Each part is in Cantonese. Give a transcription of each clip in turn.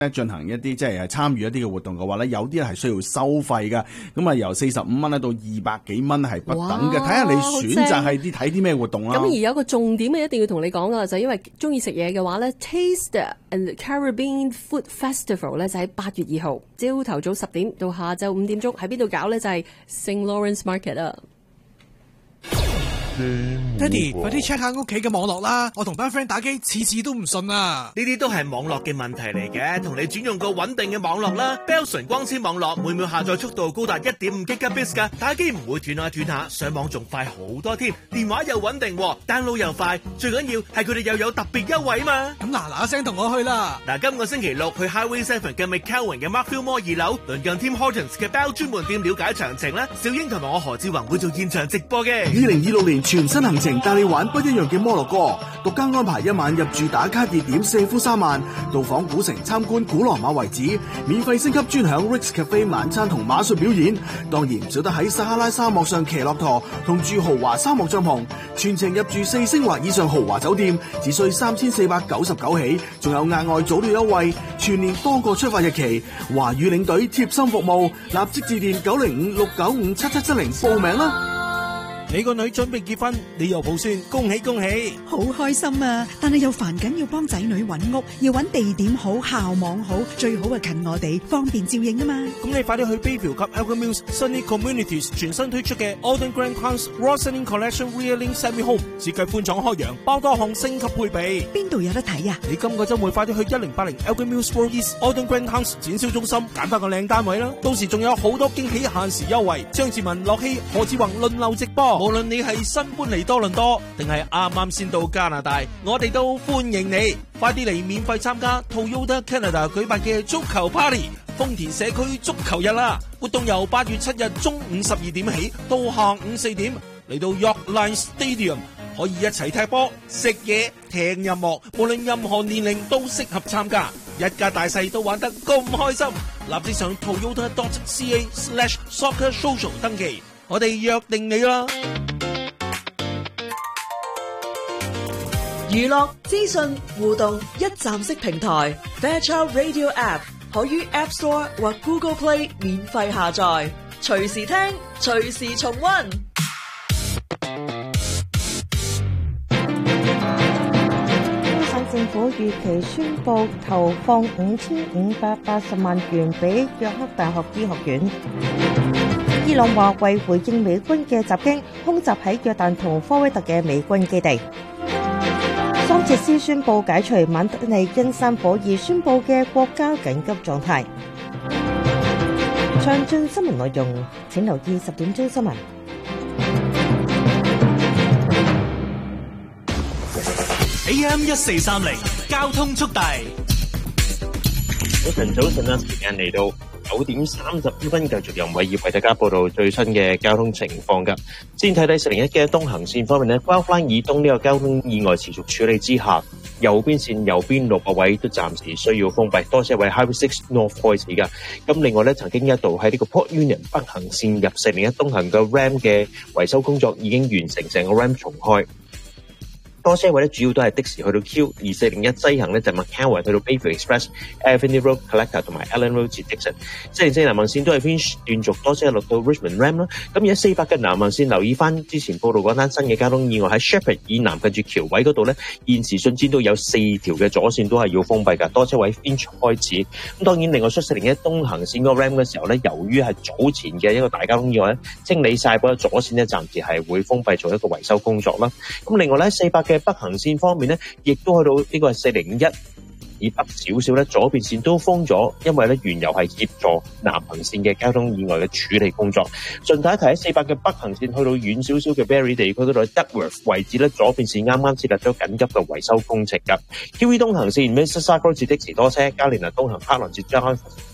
進行一啲即係參與一啲嘅活動嘅話咧，有啲係需要收費㗎。咁啊由45蚊咧到200幾蚊係不等嘅，睇下你選擇係睇啲咩活動啦。 咁而有個重點一定要同你講㗎，就因為中意食嘢嘅話咧 ，Taste and Caribbean Food Festival 咧就喺8月2號，朝頭早10點到下晝5點鐘，喺邊度搞咧？就係 St. Lawrence Market 啊。 爹哋，快啲 check 下屋企嘅網絡啦！我同班 friend 打機，次次都唔順啊！ 呢啲都係網絡嘅問題嚟嘅，同你轉用個穩定嘅網絡啦。Bell 純光纖網絡每秒下載速度高達 1.5 Gbps 㗎，打機唔會斷下斷下，上網仲快好多添，電話又穩定，download 又快，最緊要係佢哋又有特別優惠嘛！ 咁嗱聲同我去啦！ 嗱，今個星期六去 Highway 7嘅 McCowan 嘅 Markfield Mall 2樓，鄰近 Tim Hortons 嘅 Bell 專門店了解詳情啦。小英同埋我何志宏會做現場直播嘅。 2026年全新行程帶你玩不一樣嘅摩洛哥，獨家安排一晚入住打卡熱點舍夫沙曼，到訪古城參觀古羅馬遺址，免費升級專享 Rick's Cafe 晚餐同馬術表演，當然唔少得喺撒哈拉沙漠上騎駱駝同住豪華沙漠帳篷，全程入住4星或以上豪華酒店，只需3499起，仲有額外早鳥優惠，全年多個出發日期，華語領隊貼心服務，立即致電905-695-7770報名啦！ 你個女準備結婚，你又抱孫，恭喜恭喜！ 好開心啊！但係又煩緊要幫仔女揾屋，要揾地點好、校網好，最好係近我哋，方便照應啊嘛！ 咁你快啲去 Bayview 及 Elgin Mills Sunny Communities 全新推出嘅 Alden Grand House Roslyn Collection Rear Link Semi Home， 設計寬敞開揚，包多項升級配備。 邊度有得睇啊？ 你今個週末快啲去1080 Elgin Mills Road East Alden Grand House 展銷中心揀翻個靚單位啦！到時仲有好多驚喜限時優惠，張志文、樂希、何志宏輪流直播。無論你係新搬嚟多倫多，定係啱啱先到加拿大，我哋都歡迎你。快啲嚟免費參加 Toyota Canada 舉辦嘅足球 Party， 豐田社區足球日啦！活動由8月7日中午12點起到下午4點，嚟到 York Line Stadium， 可以一齊踢波、食嘢、聽音樂，無論任何年齡都適合參加，一家大細都玩得咁開心。立即上 toyota.ca/soccersocial 登記，我哋約定你啦！ 娛樂資訊互動一站式平台 Fairchild Radio App 可於 App Store 或 Google Play 免費下載，隨時聽，隨時重溫。 省政府預期宣布投放5580萬元俾約克大學醫學院。伊朗話為回應美軍嘅襲擊，空襲喺約旦同科威特嘅美軍基地。桑切斯宣布解除馬德里因山火而宣布嘅國家緊急狀態。詳盡新聞內容，請留意10點鐘新聞。 AM1430交通速遞。 早晨啊，時間嚟到9點31分，繼續由偉業為大家報道最新嘅交通情況㗎。先睇睇401嘅東行線方面呢， Guelph Line 以東呢個交通意外持續處理之下，右邊線右邊6個位都暫時需要封閉，多車位 Highway 6 North 開始㗎。咁另外呢，曾經一度喺呢個 Port Union 北行線入401東行嘅 RAM 嘅維修工作已經完成，成個 RAM 重開。多車位咧，主要都係的士去到 Q， 而401西行咧就 McCowan 去到 Bayview Express、Avenue Road Collector 同埋 Allen Road 至 Dixon。404南環線都係偏斷續，多車落到 Richmond Ram 啦。咁而家400嘅南環線，留意翻之前報道嗰單新嘅交通意外喺 Shepherd 以南近住橋位嗰度咧，現時進展都有4條嘅左線都係要封閉㗎，多車位偏開始。咁當然另外出401東行線嗰個 Ram 嘅時候咧，由於係早前嘅一個大交通意外咧，清理晒嗰個左線咧，暫時係會封閉做一個維修工作啦。咁另外咧400嘅北行線方面咧，亦都去到呢個係401以北少少咧，左邊線都封咗，因為咧原由係協助南行線嘅交通意外嘅處理工作。順帶一提喺400嘅北行線去到遠少少嘅 Barrie 地區嗰度 Duckworth 位置咧，左邊線啱啱設立咗緊急嘅維修工程㗎。QE 東行線 Mississauga 至的士多車，加連拿東行黑蘭至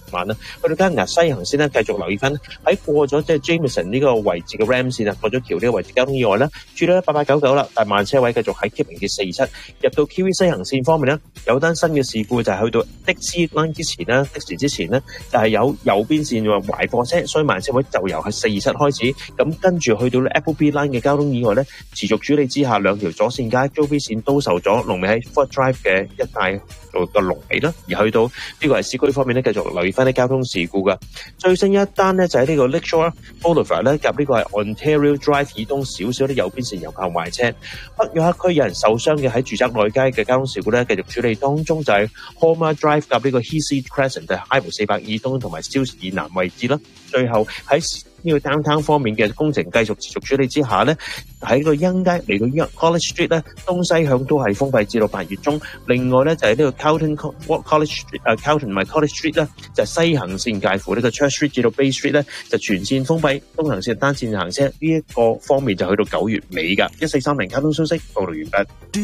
慢啦。去到加拿大西行線咧，繼續留意翻喺過咗即係 Jameson 呢個位置嘅 Ram 線啊，過咗橋呢個位置交通意外啦，處理8899啦，但慢車位繼續喺 Kipling 嘅47。入到 QV 西行線方面咧，有單新嘅事故就係去到的士 line 之前啦，的士之前咧就係有右邊線壞貨車，所以慢車位就由係47開始，咁跟住去到 Appleby line 嘅交通意外咧，持續處理之下，兩條左線街 JB 線都受阻，龍尾喺 Fort Drive 嘅一帶個龍尾啦。而去到呢個係市區方面咧，繼續留意翻啲交通事故噶。最新一單咧就喺呢個 Lakeshore Boulevard 咧，夾呢個係 Ontario Drive 以東少少啲右邊線右靠壞車。北約克區有人受傷嘅喺住宅內街嘅交通事故咧，繼續處理當中，就係 Homer Drive 夾呢個 Heath Crescent 嘅 Highway 400以東同埋 Steeles 以南位置啦。最後喺呢個 downtown 方面嘅工程繼續持續處理之下咧，喺個欣街嚟到 College Street 咧，東西向都係封閉至到8月中。另外咧就係呢個 Carlton College 唔係 College Street 咧，就係西行線介乎呢個 Church Street 至到 Bay Street 咧，就全線封閉，東行線單線行車呢一個方面就去到9月尾㗎。1430交通消息報道完畢。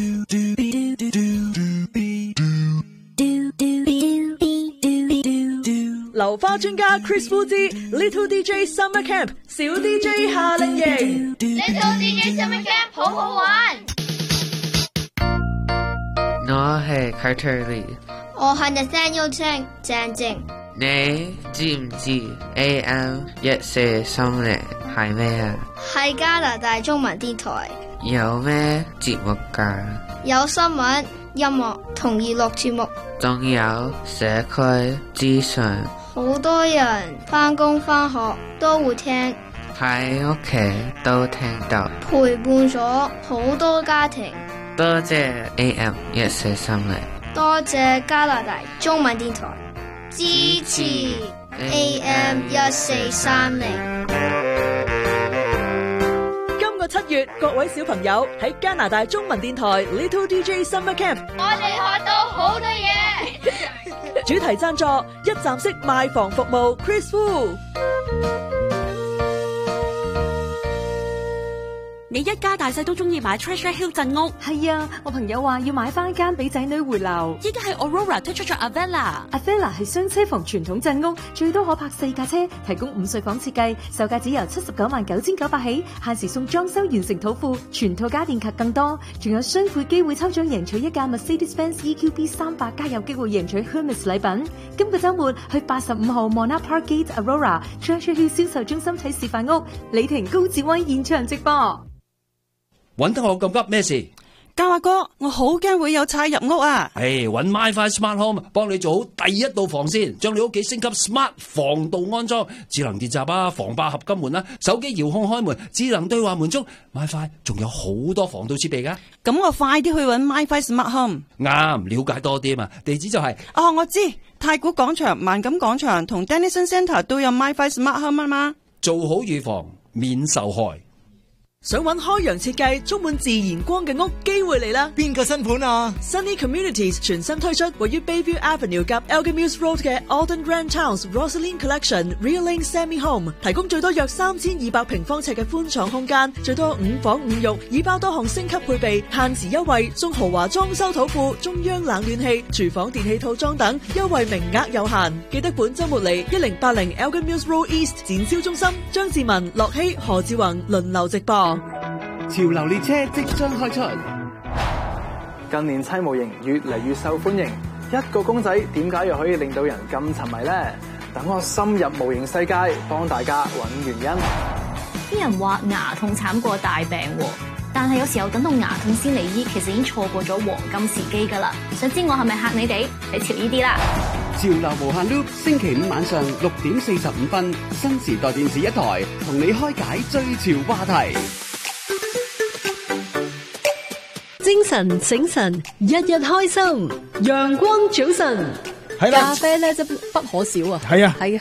流花專家 Chris Fu 之 Little DJ Summer Camp 小 DJ 夏令營 Little DJ Summer Camp 好好玩。 我係 Carter Lee， 我係 Nathaniel Cheng 鄭靜。 你知唔知 AM1430係咩啊？ 係加拿大中文電台。 有咩節目㗎？ 有新聞、音樂同娛樂節目， 仲有社區資訊。 好多人返工返學都會聽， 喺屋企都聽到， 陪伴咗好多家庭。 多謝 AM1430， 多謝加拿大中文電台支持 AM1430。 今個7月，各位小朋友喺加拿大中文電台 Little DJ Summer Camp， 我哋學到好多嘢。 主題贊助一站式賣房服務 Chris Fu。 你一家大細都中意買 Treasure Hill 鎮屋。 係啊，我朋友話要買翻間俾仔女回流。 依家係 Aurora 推出咗 Avella 係雙車房傳統鎮屋，最多可泊4架車，提供5睡房設計，售價只由799900起，限時送裝修完成土庫，全套家電及更多，仲有雙倍機會抽獎贏取一架 Mercedes-Benz EQB 300，加有機會贏取 Hermes 禮品。今個週末去85號 Monarch Park Gate Aurora Treasure Hill 銷售中心睇示範屋，李婷高志威現場直播。 揾得我咁急咩事？ 嘉華哥，我好驚會有賊入屋啊！ 揾 MyFi Smart Home 幫你做好第一道防線，將你屋企升級 Smart 防盜安裝，智能電閘啊，防爆合金門啊，手機遙控開門，智能對話門鐘 MyFi 仲有好多防盜設備㗎。 咁我快啲去揾 MyFi Smart Home。 啱，了解多啲嘛，地址就係我知太古廣場、萬錦廣場同 Dennison Centre 都有 MyFi Smart Home 啊嘛。 做好預防，免受害。 想揾開揚設計充滿自然光嘅屋，機會嚟啦！ 邊個新盤啊 ？Sunny Communities 全新推出位於 Bayview Avenue 夾 Elgin-Mills Road 嘅 Alden Grand Towns Rosaline Collection Real Link Semi Home， 提供最多約3200平方尺嘅寬敞空間，最多5房5浴，已包多項升級配備，限時優惠，送豪華裝修土庫、中央冷暖氣、廚房電器套裝等，優惠名額有限。記得本週末嚟1080 Elgin-Mills Road East 展銷中心，張志文、樂希、何志宏輪流直播。 潮流列車即將開出，近年砌模型越嚟越受歡迎，一個公仔點解又可以令到人咁沉迷呢？等我深入模型世界，幫大家揾原因。 啲人話牙痛慘過大病喎，但係有時候等到牙痛先嚟醫，其實已經錯過咗黃金時機㗎啦。想知我係咪嚇你哋？你潮呢啲啦！ 潮流無限 loop， 星期5晚上6點45分，新時代電視一台，同你開解最潮話題。 精神醒神，日日開心，陽光早晨。 係啦， 咖啡咧真不可少啊！ 係啊， 係啊。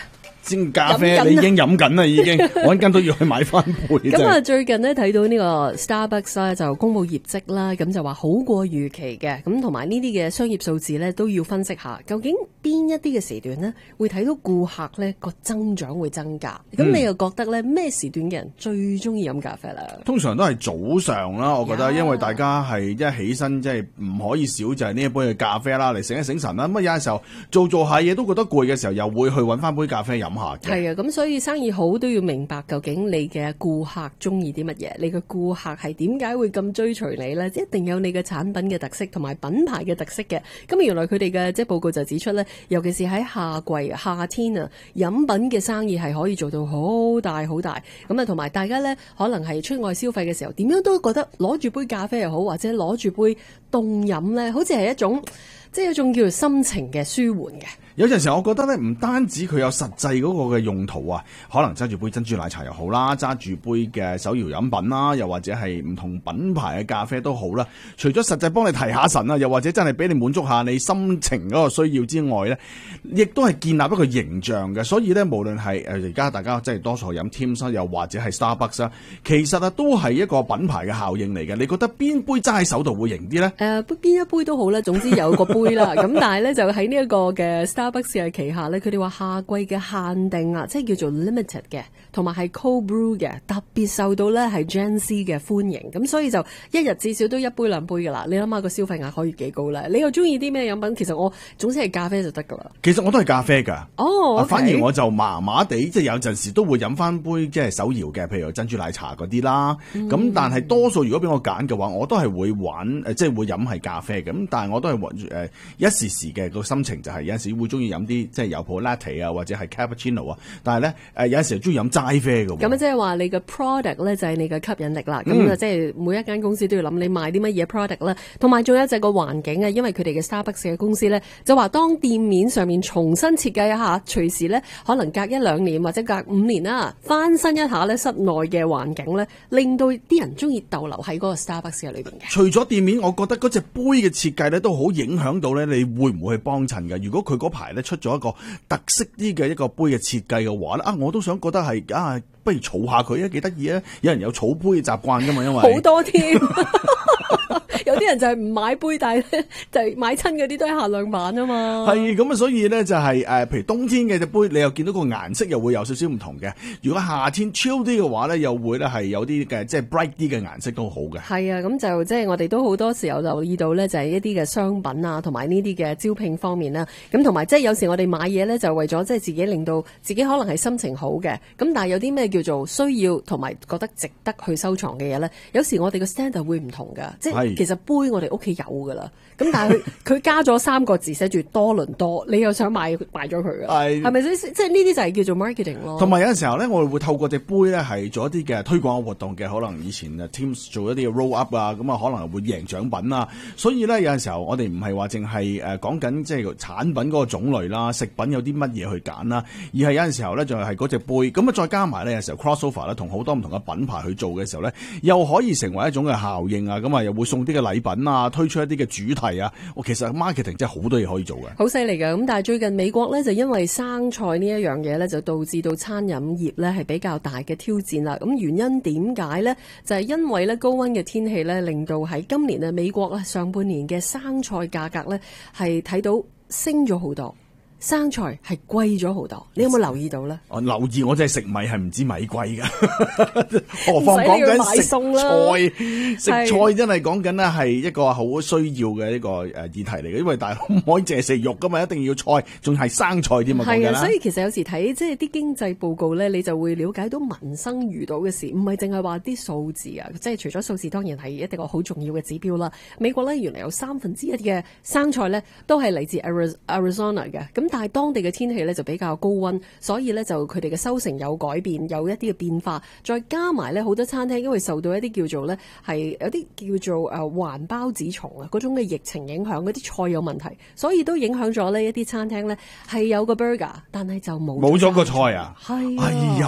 先咖啡你已經飲緊啦，已經我一間都要去買翻杯。 咁啊，最近呢睇到呢個 Starbucks 咧就公布業績啦，咁就話好過預期嘅，咁同埋呢啲嘅商業數字咧都要分析下，究竟邊一啲嘅時段呢會睇到顧客咧個增長會增加？咁你又覺得咧咩時段嘅人最中意飲咖啡啦？ 通常都係早上啦，我覺得，因為大家係一起身即係唔可以少就係呢一杯嘅咖啡啦，嚟醒一醒神啦。咁有陣時候做下嘢都覺得攰嘅時候，又會去揾翻杯咖啡飲下嘅。 係啊，咁所以生意好都要明白究竟你嘅顧客中意啲乜嘢，你嘅顧客係點解會咁追隨你咧？一定有你嘅產品嘅特色同埋品牌嘅特色嘅。咁原來佢哋嘅即係報告就指出咧，尤其是喺夏天啊，飲品嘅生意係可以做到好大好大。咁啊，同埋大家咧可能係出外消費嘅時候，點樣都覺得攞住杯咖啡又好，或者攞住杯凍飲咧，好似係一種即係一種叫做心情嘅舒緩嘅。 有陣時候我覺得咧，唔單止佢有實際嗰個嘅用途啊，可能揸住杯珍珠奶茶又好啦，揸住杯嘅手搖飲品啦，又或者係唔同品牌嘅咖啡都好啦。除咗實際幫你提下神啊，又或者真係俾你滿足下你心情嗰個需要之外咧，亦都係建立一個形象嘅。所以咧，無論係而家大家即係多數飲 Tim's 又或者係 Starbucks 啊，其實啊都係一個品牌嘅效應嚟嘅。你覺得邊杯揸喺手度會型啲咧？ 邊一杯都好啦，總之有個杯啦。咁但係咧就喺呢一個嘅 Starbucks 嘅旗下咧，佢哋話夏季嘅限定啊，即係叫做 limited 嘅，同埋係 cold brew 嘅，特別受到咧係 Gen Z 嘅歡迎。咁所以就一日至少都一杯兩杯噶啦。你諗下個消費額可以幾高咧？你又中意啲咩飲品？其實我總之係咖啡就得噶啦。 其實我都係咖啡噶。 哦， 反而我就麻麻地，即係有陣時都會飲翻杯即係手搖嘅，譬如珍珠奶茶嗰啲啦。咁但係多數如果俾我揀嘅話，我都係會玩即係會飲係咖啡嘅。咁但係我都係一時時嘅個心情就係有陣時會中意飲啲即係有泡 latte 啊，或者係 cappuccino 啊。但係咧有陣時中意飲齋啡嘅。 咁即係話你嘅 product 咧就係你嘅吸引力啦。咁即係每一間公司都要諗你賣啲乜嘢 product 啦。同埋仲有就係個環境啊，因為佢哋嘅 Starbucks 嘅公司咧就話當店面上面重新設計一下，隨時咧可能隔一兩年或者隔5年啦，翻新一下咧室內嘅環境咧，令到啲人中意逗留喺嗰個 Starbucks 嘅裏邊嘅。 除咗店面，我覺得嗰隻杯嘅設計咧都好影響到咧，你會唔會去幫襯嘅？如果佢嗰排咧出咗一個特色啲嘅一個杯嘅設計嘅話咧，我都想覺得係不如儲下佢啊，幾得意啊！有人有儲杯嘅習慣噶嘛，因為好多添。有啲人就係唔買杯，但係咧就係買親嗰啲都係限量版啊嘛。 係咁啊，所以咧就係譬如冬天嘅隻杯，你又見到個顏色又會有少少唔同嘅。如果夏天 chill 啲嘅話咧，又會咧係有啲嘅即係 bright 啲嘅顏色都好嘅。 係啊，咁就即係我哋都好多時候留意到咧，就係一啲嘅商品啊，同埋呢啲嘅招聘方面啦。咁同埋即係有時我哋買嘢咧，就為咗即係自己令到自己可能係心情好嘅。咁但係有啲咩叫做需要同埋覺得值得去收藏嘅嘢咧？有時我哋個 standard 會唔同㗎，即係其實杯我哋屋企有㗎啦。咁但係佢加咗3個字寫住多倫多，你又想買咗佢㗎？係咪即係呢啲就係叫做 marketing 咯？ 同埋有陣時候咧，我哋會透過隻杯咧係做一啲嘅推廣活動嘅，可能以前Teams 做一啲嘅 roll up 啊，咁啊可能會贏獎品啊。所以咧有陣時候我哋唔係話淨係講緊即係產品嗰個種類啦，食品有啲乜嘢去揀啦，而係有陣時候咧就係嗰隻杯咁啊，再加埋咧有時候 crossover 咧同好多唔同嘅品牌去做嘅時候咧，又可以成為一種嘅效應啊。咁啊又會送啲嘅禮品啊，推出一啲嘅主題啊。其實 marketing 真係好多嘢可以做嘅， 好犀利㗎。咁但係最近美國咧就因為生菜呢一樣嘢咧，就導致到餐飲業咧係比較大嘅挑戰啦。咁原因點解咧？就係因為咧高溫嘅天氣咧，令到喺今年啊美國啊上半年嘅生菜價格咧係睇到升咗好多。生菜係貴咗好多，你有冇留意到咧？ 我留意，我真係食米係唔知米貴噶，何況講緊食菜，食菜真係講緊咧係一個好需要嘅一個議題嚟嘅，因為大家唔可以淨係食肉噶嘛，一定要菜，仲係生菜添啊！ 係啊，所以其實有時睇即係啲經濟報告咧，你就會了解到民生遇到嘅事，唔係淨係話啲數字啊，即係除咗數字當然係一個好重要嘅指標啦。美國咧原來有1/3嘅生菜咧都係嚟自 Arizona 嘅，咁但係當地嘅天氣咧就比較高溫，所以咧就佢哋嘅收成有改變，有一啲嘅變化。再加埋咧好多餐廳因為受到一啲叫做咧係有啲叫做環孢子蟲啊嗰種嘅疫情影響，嗰啲菜有問題，所以都影響咗呢一啲餐廳咧係有個 burger， 但係就冇咗個菜啊！ 係哎呀，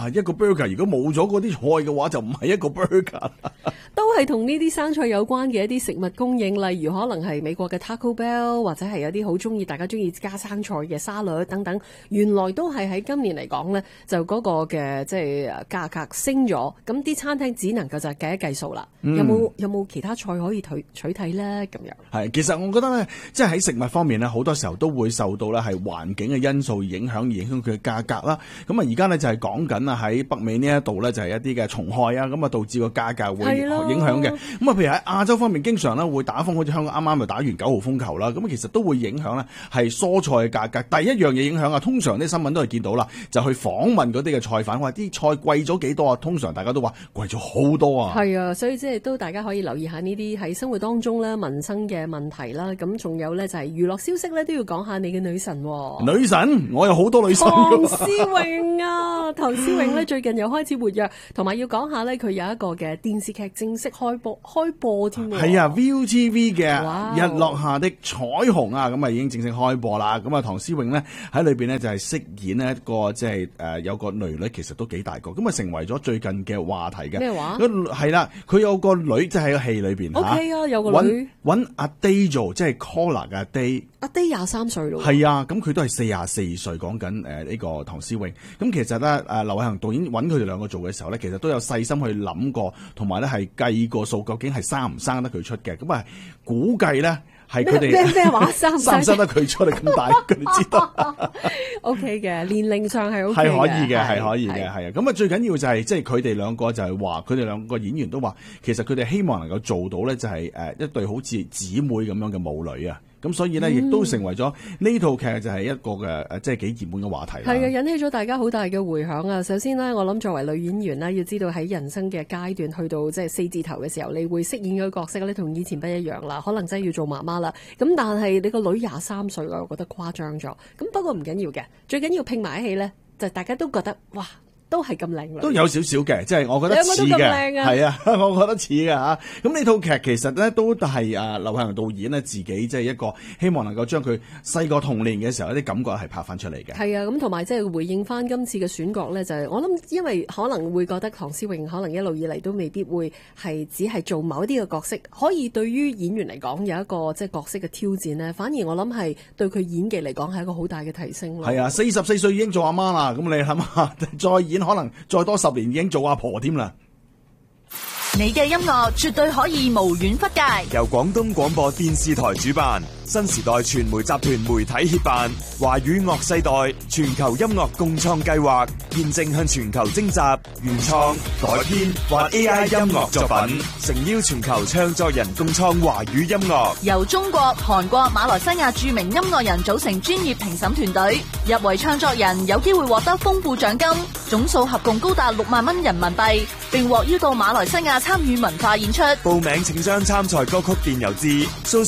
哇，一個 burger 如果冇咗嗰啲菜嘅話，就唔係一個 burger。 都係同呢啲生菜有關嘅一啲食物供應，例如可能係美國嘅 Taco Bell， 或者係有啲好中意大家中意加生菜嘅沙律等等，原來都係喺今年嚟講呢，就嗰個嘅即係價格升咗，咁啲餐廳只能夠就計一計數啦。有冇其他菜可以取替呢？咁樣係，其實我覺得呢，即係喺食物方面呢，好多時候都會受到呢係環境嘅因素影響佢嘅價格啦。咁啊，而家呢就係講緊啊喺北美呢一度呢，就係一啲嘅蟲害啊，咁啊導致個價格會影響嘅。咁啊，譬如喺亞洲方面，經常咧會打風，好似香港啱啱就打完9號風球啦。咁其實都會影響咧係蔬菜嘅價格。第一樣嘢影響啊，通常啲新聞都係見到啦，就去訪問嗰啲嘅菜販，話啲菜貴咗幾多啊？通常大家都話貴咗好多啊。係啊， 所以即係都大家可以留意下呢啲喺生活當中咧民生嘅問題啦。咁仲有咧就係娛樂消息咧都要講下你嘅女神。 女神，我有好多女神。 唐詩詠啊，唐詩詠咧最近又開始活躍，同埋要講下咧佢有一個嘅電視劇正式開播添。 係啊 ，ViuTV 嘅《日落下的彩虹》啊，咁啊已經正式開播啦。咁啊，唐詩詠咧喺裏邊咧就係飾演咧一個即係有個女，其實都幾大個，咁啊成為咗最近嘅話題嘅。 咩話？ 係啦，佢有個女，即係喺個戲裏邊。 OK 啊，有個女揾阿 Day 做，即係 Collar 嘅阿 Day。 阿 Day 23歲咯。 係啊，咁佢都係44歲，講緊呢個唐詩詠。咁其實咧劉偉恒導演揾佢哋兩個做嘅時候咧，其實都有細心去諗過，同埋咧係計過數，究竟係生唔生得佢出嘅。咁啊，估計咧係佢哋咩話生唔生得佢出嚟咁大，佢哋知道。 OK 嘅，年齡上係 OK 嘅， 係可以嘅，係可以嘅，係啊。咁啊，最緊要就係即係佢哋兩個就係話，佢哋兩個演員都話，其實佢哋希望能夠做到咧，就係一對好似姊妹咁樣嘅母女啊。咁所以咧，亦都成為咗呢套劇就係一個嘅即係幾熱門嘅話題。 係啊，引起咗大家好大嘅迴響啊！首先呢，我諗作為女演員呢，要知道喺人生嘅階段去到即係4字頭嘅時候，你會飾演嘅角色咧，同以前不一樣啦。可能真係要做媽媽啦。咁但係你個女23歲，我覺得誇張咗。咁不過唔緊要嘅，最緊要拼埋一起咧，就大家都覺得哇！都係咁靚， 都有少少嘅，即係我覺得似嘅，係啊，我覺得似嘅嚇。咁呢套劇其實咧都係劉偉恒導演咧自己即係一個希望能夠將佢細個童年嘅時候一啲感覺係拍翻出嚟嘅。 係啊，咁同埋即係回應翻今次嘅選角咧，就係我諗，因為可能會覺得唐詩詠可能一路以嚟都未必會係只係做某一啲嘅角色，可以對於演員嚟講有一個即係角色嘅挑戰咧。反而我諗係對佢演技嚟講係一個好大嘅提升咯。 係啊，44歲已經做阿媽啦，咁你諗下再演可能再多10年已經做阿婆添啦。 你嘅音樂絕對可以無遠弗屆。 由廣東廣播電視台主辦，新時代傳媒集團媒體協辦，華語樂世代全球音樂共創計劃，現正向全球徵集原創、改編或 AI 音樂作品，誠邀全球唱作人共創華語音樂。 由中國、韓國、馬來西亞著名音樂人組成專業評審團隊，入圍創作人有機會獲得豐富獎金，總數合共高達6萬蚊人民幣，並獲邀到馬來西亞參與文化演出。 報名請將參賽歌曲電郵至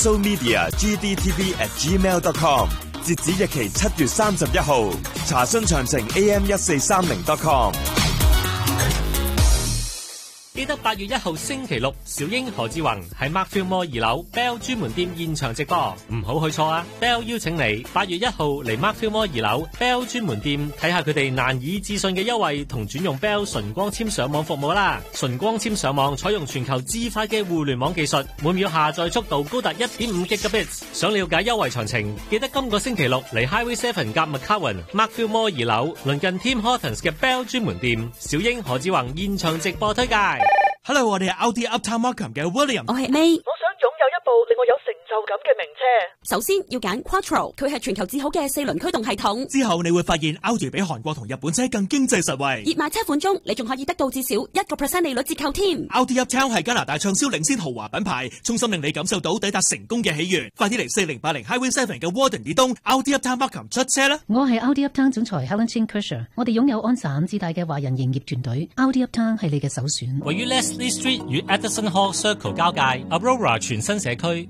socialmedia@gdtv@gmail.com， 截止日期7月31號。查詢詳情 am1430.com。 記得8月1號星期六，小英何志宏喺 Mark Fillmore 2樓 Bell 專門店現場直播，唔好去錯啊 ！Bell 邀請你8月1號嚟 Mark Fillmore 2樓 Bell 專門店睇下佢哋難以置信嘅優惠同轉用 Bell 純光纖上網服務啦！純光纖上網採用全球至快嘅互聯網技術，每秒下載速度高達 1.5 Gigabits。想了解優惠詳情，記得今個星期六嚟 Highway 7夾 McCowan Mark Fillmore 2樓鄰近 Tim Hortons 嘅 Bell 專門店，小英何志宏現場直播推介。 Hello， 我哋係 Audi Uptown Markham 嘅 William。 我係 May。 我想擁有一部令我有成就感嘅名車。 首先要揀 Quattro， 佢係全球至好嘅4輪驅動系統。 之後你會發現 Audi 比韓國同日本車更經濟實惠。 熱賣車款中，你仲可以得到至少1% 利率折扣添。 Audi Uptown 係加拿大暢銷領先豪華品牌，衷心令你感受到抵達成功嘅喜悅。快啲嚟4080 Highway 7嘅 Warden 以東 Audi Uptown Markham 出車啦！ 我係 Audi Uptown 總裁 Helen Chin Kershaw， 我哋擁有安省至大嘅華人營業團隊。Audi Uptown 係你嘅首選。 位於 Leslie Street 與 Edison Hall Circle 交界 Aurora 全新社區 Avila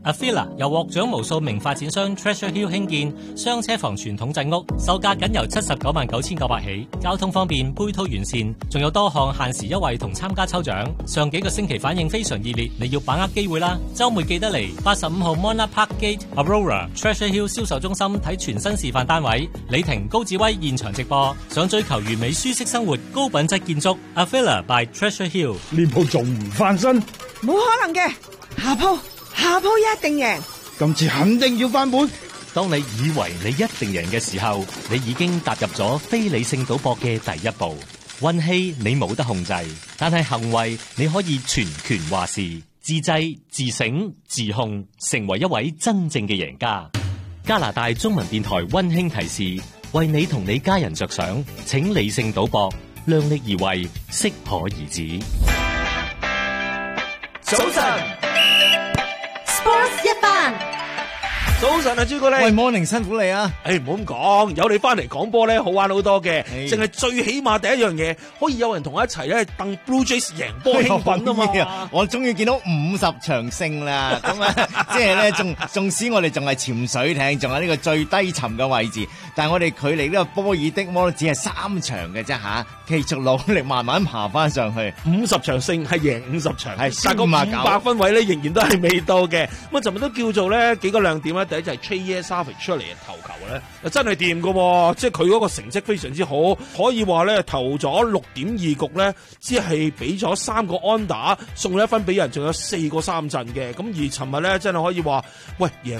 由獲獎無數名發展商 Treasure Hill 興建雙車房傳統鎮屋，售價僅由799900起，交通方便，配套完善，仲有多項限時優惠同參加抽獎。上幾個星期反應非常熱烈，你要把握機會啦！週末記得嚟85號 Monarch Park Gate Aurora Treasure Hill 銷售中心睇全新示範單位，李婷、高志威現場直播。想追求完美舒適生活、高品質建築 A Villa by Treasure Hill。 呢鋪仲唔翻身？ 冇可能嘅，下鋪一定贏。 今次肯定要翻本。 當你以為你一定贏嘅時候，你已經踏入咗非理性賭博嘅第一步。運氣你冇得控制，但係行為你可以全權話事。自制、自省、自控，成為一位真正嘅贏家。加拿大中文電台溫馨提示：為你同你家人着想，請理性賭博，量力而為，適可而止。 早晨 ，Sports 一班。 早晨啊，朱古力。 喂 ，Morning 辛苦你啊！ 唔好咁講，有你翻嚟講波咧，好玩好多嘅。淨係最起碼第一樣嘢，可以有人同我一齊咧，鄧 Blue Jays 贏波興奮啊嘛！ 我終於見到50場勝啦，咁啊，即係咧，縱使我哋仲係潛水艇，仲喺呢個最低沉嘅位置，但係我哋距離呢個波爾的摩只係3場嘅啫吓，繼續努力慢慢爬翻上去。 50場勝係贏50場， 係但個500分位咧仍然都係未到嘅。咁啊，尋日都叫做咧幾個亮點啦。第一就係 Trey Savage 出嚟嘅投球咧，真係掂㗎，即係佢嗰個成績非常之好，可以話咧投咗6.2局咧，只係俾咗3個安打，送咗1分俾人，仲有4個3振嘅。咁而尋日咧真係可以話，喂，贏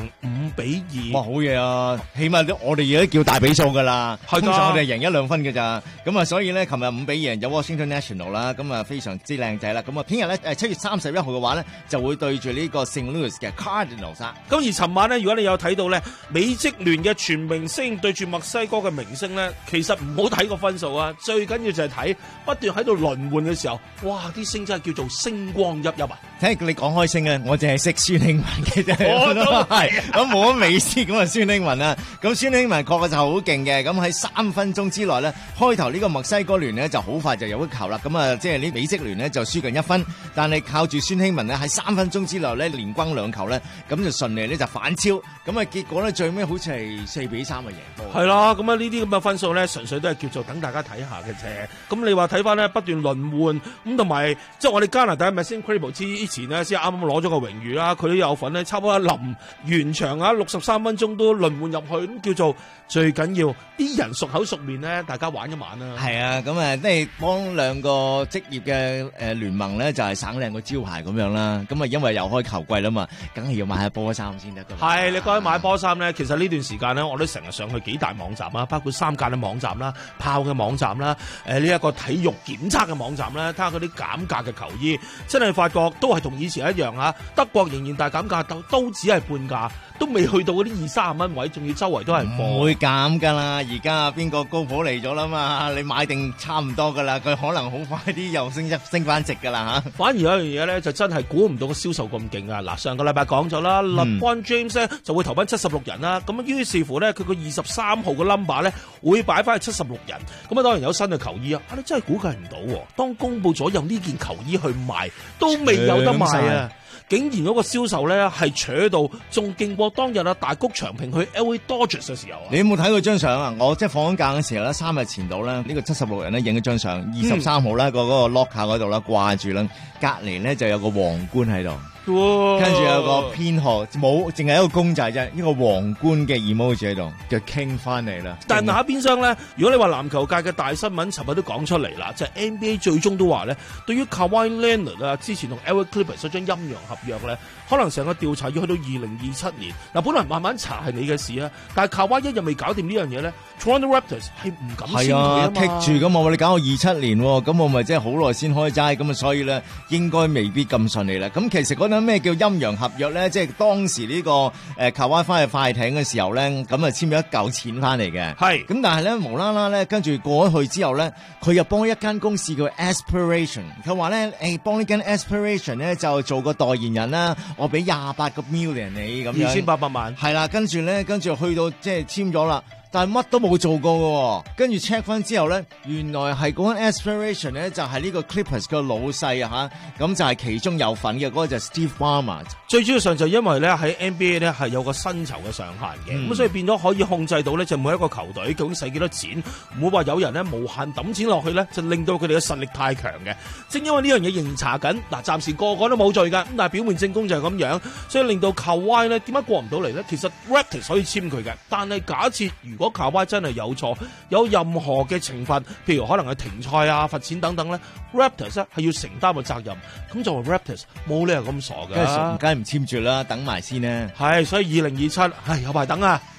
5-2， 哇，好嘢啊！起碼我哋而家叫大比數㗎啦，通常我哋贏1-2分㗎咋。咁啊，所以咧，琴日5-2贏咗 Washington National 啦，咁啊非常之靚仔啦。咁啊，聽日咧7月31號嘅話咧，就會對住呢個聖 Louis 嘅 Cardinals。咁而尋晚咧，如果你有睇到咧，美職聯嘅全明星對住墨西哥嘅明星咧，其實唔好睇個分數啊，最緊要就係睇不斷喺度輪換嘅時候，哇！啲星真係叫做星光熠熠啊！ 睇你講開星啊，我淨係識孫興文嘅啫，我都係咁冇咗美斯咁啊，孫興文啊，咁孫興文確實就好勁嘅，咁喺3分鐘之內咧，開頭呢個墨西哥聯呢就好快就有一球啦，咁啊即係呢美職聯呢就輸近1分，但係靠住孫興文呢喺3分鐘之內咧連轟2球咧，咁就順利咧就反超，咁啊結果咧最尾好似係4-3嘅贏波。 係啦，咁啊呢啲咁嘅分數咧，純粹都係叫做等大家睇下嘅啫。咁你話睇翻咧不斷輪換，咁同埋即係我哋加拿大 Maxime Crable 之前呢，先啱啱攞咗個榮譽啦，佢都有份咧，差唔多臨完場啊63分鐘都輪換入去，咁叫做最緊要啲人熟口熟面咧，大家玩一晚啦。 係啊，咁啊即係幫兩個職業嘅聯盟咧，就係省靚個招牌咁樣啦。咁啊因為又開球季啦嘛，梗係要買下波衫先得噶。 係，你講起買波衫咧，其實呢段時間咧，我都成日上去幾大網站啦，包括3間嘅網站啦、炮嘅網站啦、呢一個體育檢測嘅網站啦，睇下嗰啲減價嘅球衣，真係發覺都係同以前一樣啊！德國仍然大減價，都只係半價，都未去到嗰啲20-30蚊位，仲要周圍都係貨。 唔會減噶啦，而家邊個高普嚟咗啦嘛？你買定差唔多噶啦，佢可能好快啲又升翻值噶啦嚇。 反而有一樣嘢咧，就真係估唔到個銷售咁勁啊！嗱，上個禮拜講咗啦，LeBron James 咧就會投奔76人啦，咁於是乎咧，佢個23號嘅 number 咧會擺翻去76人，咁啊當然有新嘅球衣啊！你真係估計唔到喎，當公佈咗有呢件球衣去賣，都未有得賣啊！竟然嗰個銷售咧係扯到仲勁過當日啊大谷翔平去 LA Dodgers 嘅時候啊！ 你有冇睇過張相啊？我即係放緊假嘅時候咧，3日前度咧，呢個76人咧影咗張相，23號咧個嗰個 locker 嗰度啦掛住啦，隔離咧就有個皇冠喺度。跟住有個編號，冇，淨係一個公仔啫，一個皇冠嘅 emoji 喺度，就傾翻嚟啦。 但係下邊廂咧，如果你話籃球界嘅大新聞，尋日都講出嚟啦，就係 NBA 最終都話咧，對於 Kawhi Leonard 啊，之前同 LA Clippers 嗰張陰陽合約咧，可能成個調查要去到2027年。嗱，本來慢慢查係你嘅事啊，但係 Kawhi 一日未搞掂呢樣嘢咧 ，Toronto Raptors 係唔敢簽佢啊嘛。 棘住咁我哋搞到27年喎，咁我咪即係好耐先開齋，咁啊所以咧應該未必咁順利啦。咁其實嗰陣咩叫陰陽合約咧？即係當時呢個Kawhi翻去快艇嘅時候咧，咁啊簽咗一嚿錢翻嚟嘅。係。咁但係咧無啦啦咧，跟住過咗去之後咧，佢又幫一間公司叫 Aspiration， 佢話咧幫呢間 Aspiration 咧就做個代言人啦，我俾28個 million 你咁樣。 2800萬。 係啦，跟住去到即係簽咗啦。 但係乜都冇做過嘅。跟住 check 翻之後咧，原來係嗰間 Aspiration 咧就係呢個 Clippers 嘅老細啊嚇，咁就係其中有份嘅嗰個就係 Steve Ballmer。 最主要上就因為咧喺 NBA 咧係有個薪酬嘅上限嘅，咁所以變咗可以控制到咧就每一個球隊究竟使幾多錢，唔會話有人咧無限抌錢落去咧，就令到佢哋嘅實力太強嘅。正因為呢樣嘢仍查緊，嗱暫時個個都冇罪㗎，咁但係表面證供就係咁樣，所以令到Kawhi咧點解過唔到嚟咧？其實 Raptors 可以簽佢嘅，但係假設如果Kawhi真係有錯，有任何嘅懲罰，譬如可能係停賽啊、罰錢等等咧 ，Raptors 咧係要承擔個責任。咁作為 Raptors 冇理由咁傻㗎， 梗係唔簽住啦，等埋先呢。 係，所以2027，有排等啊。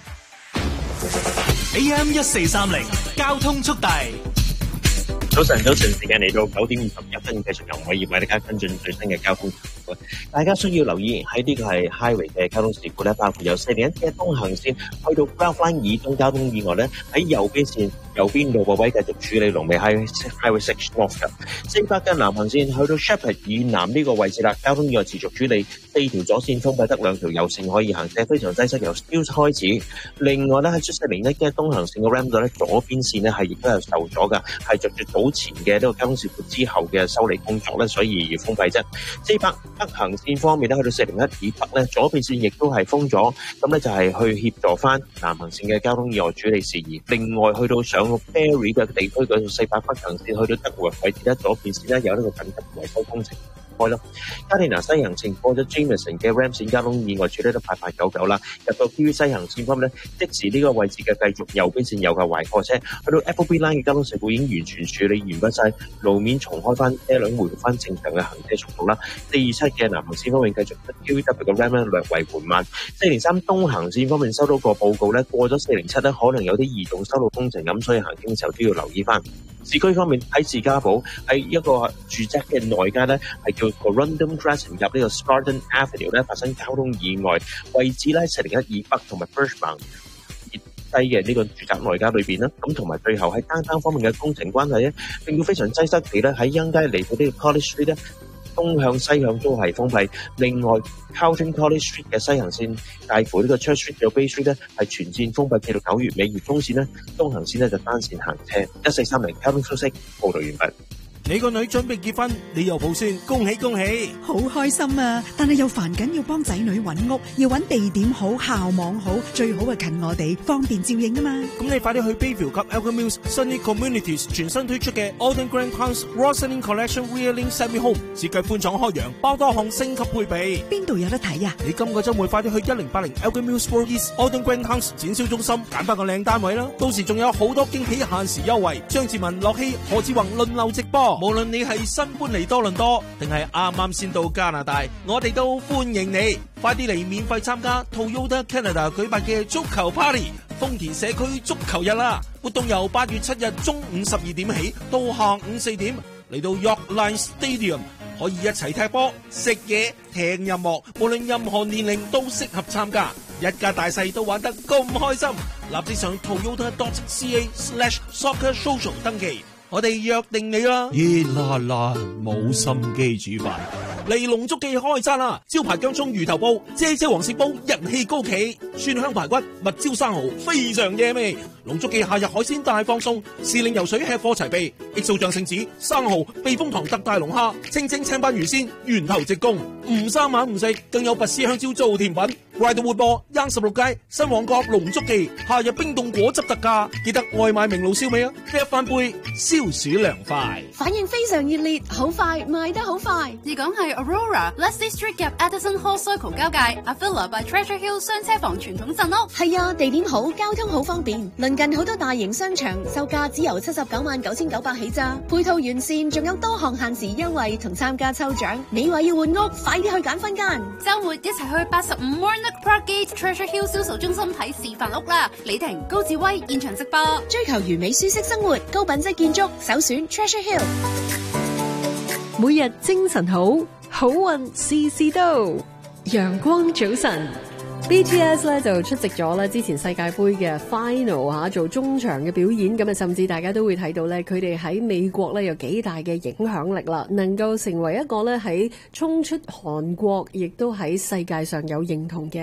AM 1430交通速遞。 早晨，時間嚟到9點21分，繼續由我葉為大家跟進最新嘅交通事故。大家需要留意喺呢個係 highway 嘅交通事故咧，包括有401嘅東行線去到 Grove Line 以東交通意外咧，喺右邊線右邊路個位繼續處理龍尾喺 Highway 6 North 嘅400嘅南行線去到 Shepherd 以南呢個位置啦，交通意外持續處理，4條左線封閉，得2條右線可以行車，非常擠塞，由 Steeles 開始。另外咧喺401嘅東行線個 Ram 度咧，左邊線咧係亦都係受阻㗎，係着住早前嘅呢個交通事故之後嘅修理工作咧，所以要封閉啫。400北行線方面咧，去到401以北咧，左邊線亦都係封咗，咁咧就係去協助翻南行線嘅交通意外處理事宜。另外去到上 Barrie 嘅地區嗰度400北行線去到德湖位置咧，左邊線咧有呢個緊急維修工程開咯。加利納西行線過咗 Jameson 嘅 Ram 線交通意外處理得8899啦。入到 QV 西行線方面咧，即時呢個位置嘅繼續右邊線有架壞貨車，去到 Appleby Line 嘅交通事故已經完全處理完畢晒，路面重開翻，車輛回復翻正常嘅行車速度啦。427嘅南行線方面繼續 QVW 嘅 Ram 咧略為緩慢。403東行線方面收到個報告咧，過咗407咧可能有啲移動修路工程咁，所以行經時候都要留意翻。市區方面喺士嘉堡喺一個住宅嘅內街咧，係叫 Corundum Crescent 入呢個 Scarden Avenue 咧發生交通意外，位置咧401以北同埋 Birchmount 以低嘅呢個住宅內街裏邊啦。咁同埋最後喺單方面嘅工程關係咧，令到非常擠塞地咧喺恩街嚟到呢個 College Street 咧，東向西向都係封閉。另外 Carlton College Street 嘅西行線介乎呢個 Church Street 到 Bay Street 咧係全線封閉，至到9月尾。而東線咧東行線咧就單線行車。1430交通消息報道完畢。 你個女準備結婚，你又抱孫，恭喜恭喜！ 好開心啊！但係又煩緊要幫仔女揾屋，要揾地點好、校網好，最好係近我哋，方便照應啊嘛。 咁你快啲去 Bayview 及 Elgin Mills Sunny Communities 全新推出嘅 Alden Grand Towns Rosalind Collection Reeling Semi Home， 設計寬敞開揚，包多項升級配備。 邊度有得睇啊？ 你今個週末快啲去1080 Elgin Mills Road East Alden Grand Towns 展銷中心揀翻個靚單位啦！到時仲有好多驚喜限時優惠，張志文、樂希、何志宏輪流直播。無論你係新搬嚟多倫多，定係啱啱先到加拿大，我哋都歡迎你，快啲嚟免費參加 Toyota Canada 舉辦嘅足球 Party， 豐田社區足球日啦！活動由8月7日中午12點起到下午4點，嚟到 York Line Stadium， 可以一齊踢波、食嘢、聽音樂，無論任何年齡都適合參加，一家大細都玩得咁開心。立即上 toyota.ca/soccer social 登記。我哋約定你啦！熱辣辣冇心機煮飯，嚟龍足記開餐啦！招牌薑蔥魚頭煲、姐姐黃鱔煲人氣高企，蒜香排骨、蜜椒生蠔非常惹味。龍足記夏日海鮮大放送，時令游水吃貨齊備，XO醬聖子、生蠔、避風塘特大龍蝦、清蒸青斑魚鮮，源頭直供，唔生猛唔食，更有拔絲香蕉做甜品。Ryder 活播，16街新旺角龍足記，夏日冰凍果汁特價，記得外賣名爐燒味啊！一翻杯消暑涼快， 反應非常熱烈，好快賣得好快。而講係 Aurora、Leslie Street 夾 Addison Hall Circle 交界 ，Avila by Treasure Hill 雙車房傳統鎮屋。 係啊，地點好，交通好方便，鄰近好多大型商場，售價只由799900起咋，配套完善，仲有多項限時優惠同參加抽獎。你話要換屋，快啲去揀分間。 週末一齊去85 Warnock Parkgate Treasure Hill 銷售中心睇示範屋啦！李婷、高志威現場直播， 追求完美舒適生活，高品質建築，首選 Treasure Hill。 每日精神好，好運事事都。陽光早晨 ，BTS 咧就出席咗咧之前世界盃嘅 final 嚇，做中場嘅表演。咁啊，甚至大家都會睇到咧，佢哋喺美國咧有幾大嘅影響力啦，能夠成為一個咧喺衝出韓國，亦都喺世界上有認同嘅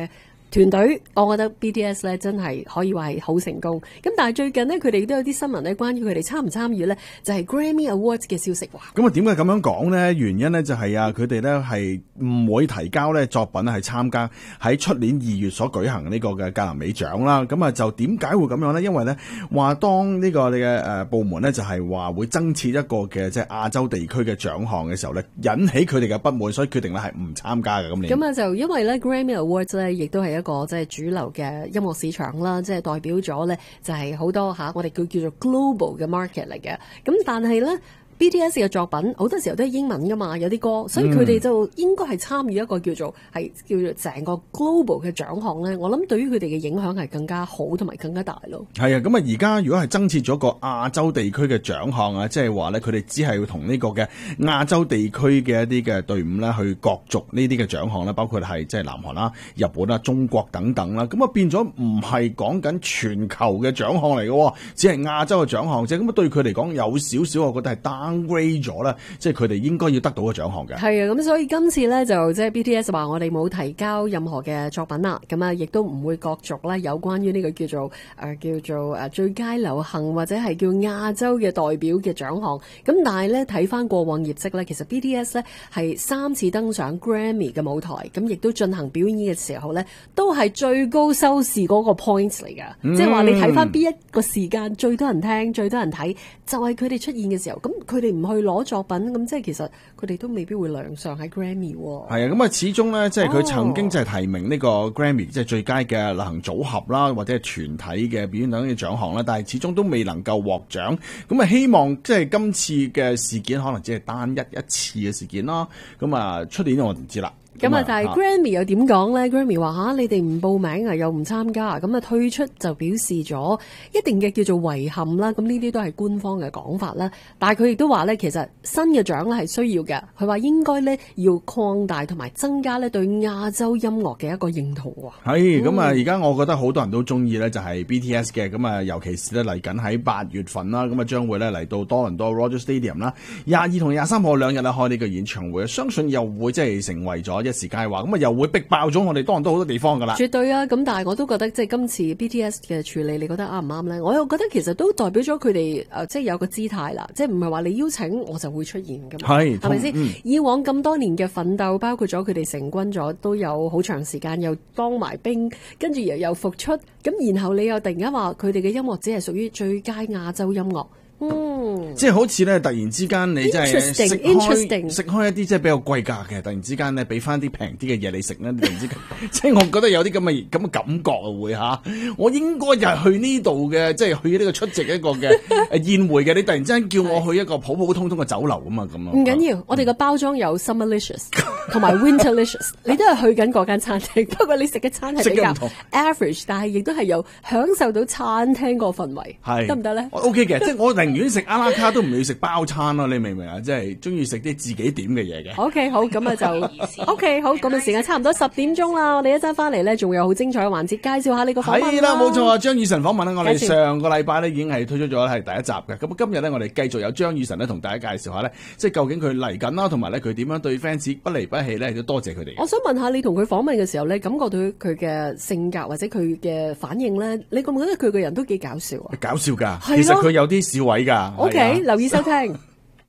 團隊，我覺得 BTS 咧真係可以話係好成功。咁但係最近呢，佢哋都有啲新聞咧，關於佢哋參唔參與咧，就係 Grammy Awards 嘅消息喎。 咁啊，點解咁樣講呢？原因呢就係佢哋咧係唔會提交咧作品係參加喺出年2月所舉行呢個嘅格林美獎啦。咁啊，就點解會咁樣呢？因為咧話當呢個你嘅部門咧就係話會增設一個嘅即係亞洲地區嘅獎項嘅時候咧，引起佢哋嘅不滿，所以決定咧係唔參加嘅。 咁啊，就因為咧 Grammy Awards 咧，亦都係一個即係主流嘅音樂市場啦，即係代表咗咧就係好多我哋叫做 global 嘅 market 嚟嘅。咁但係咧BTS 嘅作品好多時候都係英文噶嘛，有啲歌，所以佢哋就應該係參與一個叫做成個 global 嘅獎項咧。我諗對於佢哋嘅影響係更加好同埋更加大咯。 係啊，咁啊而家如果係增設咗個亞洲地區嘅獎項啊，即係話咧佢哋只係要同呢個嘅亞洲地區嘅一啲嘅隊伍咧去角逐呢啲嘅獎項咧，包括係即係南韓啦、日本啦、中國等等啦，咁啊變咗唔係講緊全球嘅獎項嚟嘅，只係亞洲嘅獎項啫。咁啊對佢嚟講有少少，我覺得係downgrade咗啦，即係佢哋應該要得到個獎項嘅。 係啊，咁所以今次咧就即係 BTS 話我哋冇提交任何嘅作品啦，咁啊亦都唔會角逐咧有關於呢個叫做最佳流行或者係叫亞洲嘅代表嘅獎項。咁但係咧睇翻過往業績咧，其實 BTS 咧係3次登上 Grammy 嘅舞台，咁亦都進行表演嘅時候咧，都係最高收視嗰個 points 嚟㗎。即係話你睇翻邊一個時間最多人聽、最多人睇，就係佢哋出現嘅時候。咁佢哋唔去攞作品，咁即係其實佢哋都未必會亮相喺 Grammy。 係啊，咁啊始終咧，即係佢曾經即係提名呢個 Grammy 即係最佳嘅流行組合啦，或者係團體嘅表演等嘅獎項啦，但係始終都未能夠獲獎。咁啊，希望即係今次嘅事件可能只係單一次嘅事件啦。咁啊，出年我唔知啦。 咁啊，但係 Grammy 又點講咧 ？Grammy 話你哋唔報名啊，又唔參加，咁啊退出就表示咗一定嘅叫做遺憾啦。咁呢啲都係官方嘅講法啦。但係佢亦都話咧，其實新嘅獎咧係需要嘅。佢話應該咧要擴大同埋增加咧對亞洲音樂嘅一個認同喎。 係咁啊！而家我覺得好多人都中意咧，就係 BTS 嘅。咁啊，尤其是咧嚟緊喺8月份啦，咁啊將會咧嚟到多倫多 Rogers Stadium 啦，22同23號2日咧開呢個演唱會，相信又會即係成為咗一時佳話，咁啊又會逼爆咗我哋多倫多好多地方噶啦。 絕對啊！咁但係我都覺得即係今次 BTS 嘅處理，你覺得啱唔啱咧？我又覺得其實都代表咗佢哋即係有個姿態啦，即係唔係話你邀請我就會出現噶嘛？係咪先？以往咁多年嘅奮鬥，包括咗佢哋成軍咗都有好長時間，又當埋兵，跟住又復出，咁然後你又突然間話佢哋嘅音樂只係屬於最佳亞洲音樂。 即係好似咧，突然之間你真係食開一啲即係比較貴價嘅，突然之間咧俾翻啲平啲嘅嘢你食咧，突然之間，即係我覺得有啲咁嘅感覺啊會嚇，我應該就係去呢度嘅，即係去呢個出席一個嘅宴會嘅，你突然之間叫我去一個普普通通嘅酒樓咁啊咁啊！ 唔緊要，我哋個包裝有 Summerlicious 同埋 Winterlicious， 你都係去緊嗰間餐廳，不過你食嘅餐係比較 average， 但係亦都係有享受到餐廳個氛圍，得唔得咧 ？OK 嘅，即係我寧願食阿拉卡都唔要食包餐咯，你明唔明啊？即係中意食啲自己點嘅嘢嘅。 OK， 好，咁啊就 OK， 好，咁啊時間差唔多10點鐘啦，我哋一陣翻嚟咧，仲有好精彩嘅環節，介紹下呢個訪問啦。係啦， 冇錯啊，張雨晨訪問咧，我哋上個禮拜咧已經係推出咗係第一集嘅。咁今日咧，我哋繼續有張雨晨咧同大家介紹下咧，即係究竟佢嚟緊啦，同埋咧佢點樣對 fans 不離不棄咧，都多謝佢哋。 我想問下你同佢訪問嘅時候咧，感覺到佢嘅性格或者佢嘅反應咧，你覺唔覺得佢個人都幾搞笑啊？ 搞笑㗎，其實佢有啲笑位㗎。 OK， 留意收聽。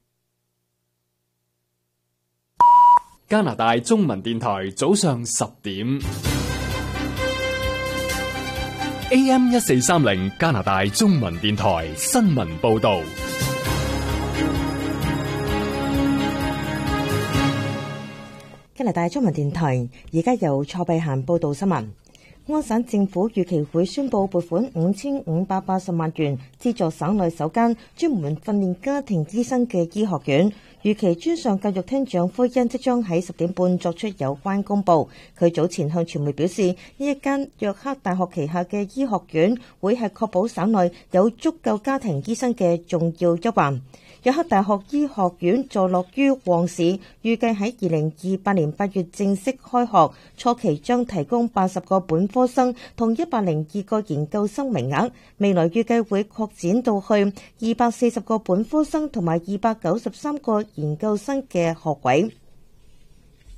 加拿大中文電台早上10點 AM 1430加拿大中文電台新聞報道。 加拿大中文電台而家由蔡碧嫻報道新聞。安省政府預期會宣布撥款5580萬元資助省內首間專門訓練家庭醫生嘅醫學院。預期專上教育廳長奎恩即將喺10點半作出有關公佈。佢早前向傳媒表示，呢一間約克大學旗下嘅醫學院會係確保省內有足夠家庭醫生嘅重要一環。約克大學醫學院坐落於旺市，預計喺2028年8月正式開學，初期將提供80個本科生同102個研究生名額，未來預計會擴展到去240個本科生同埋293個研究生嘅學位。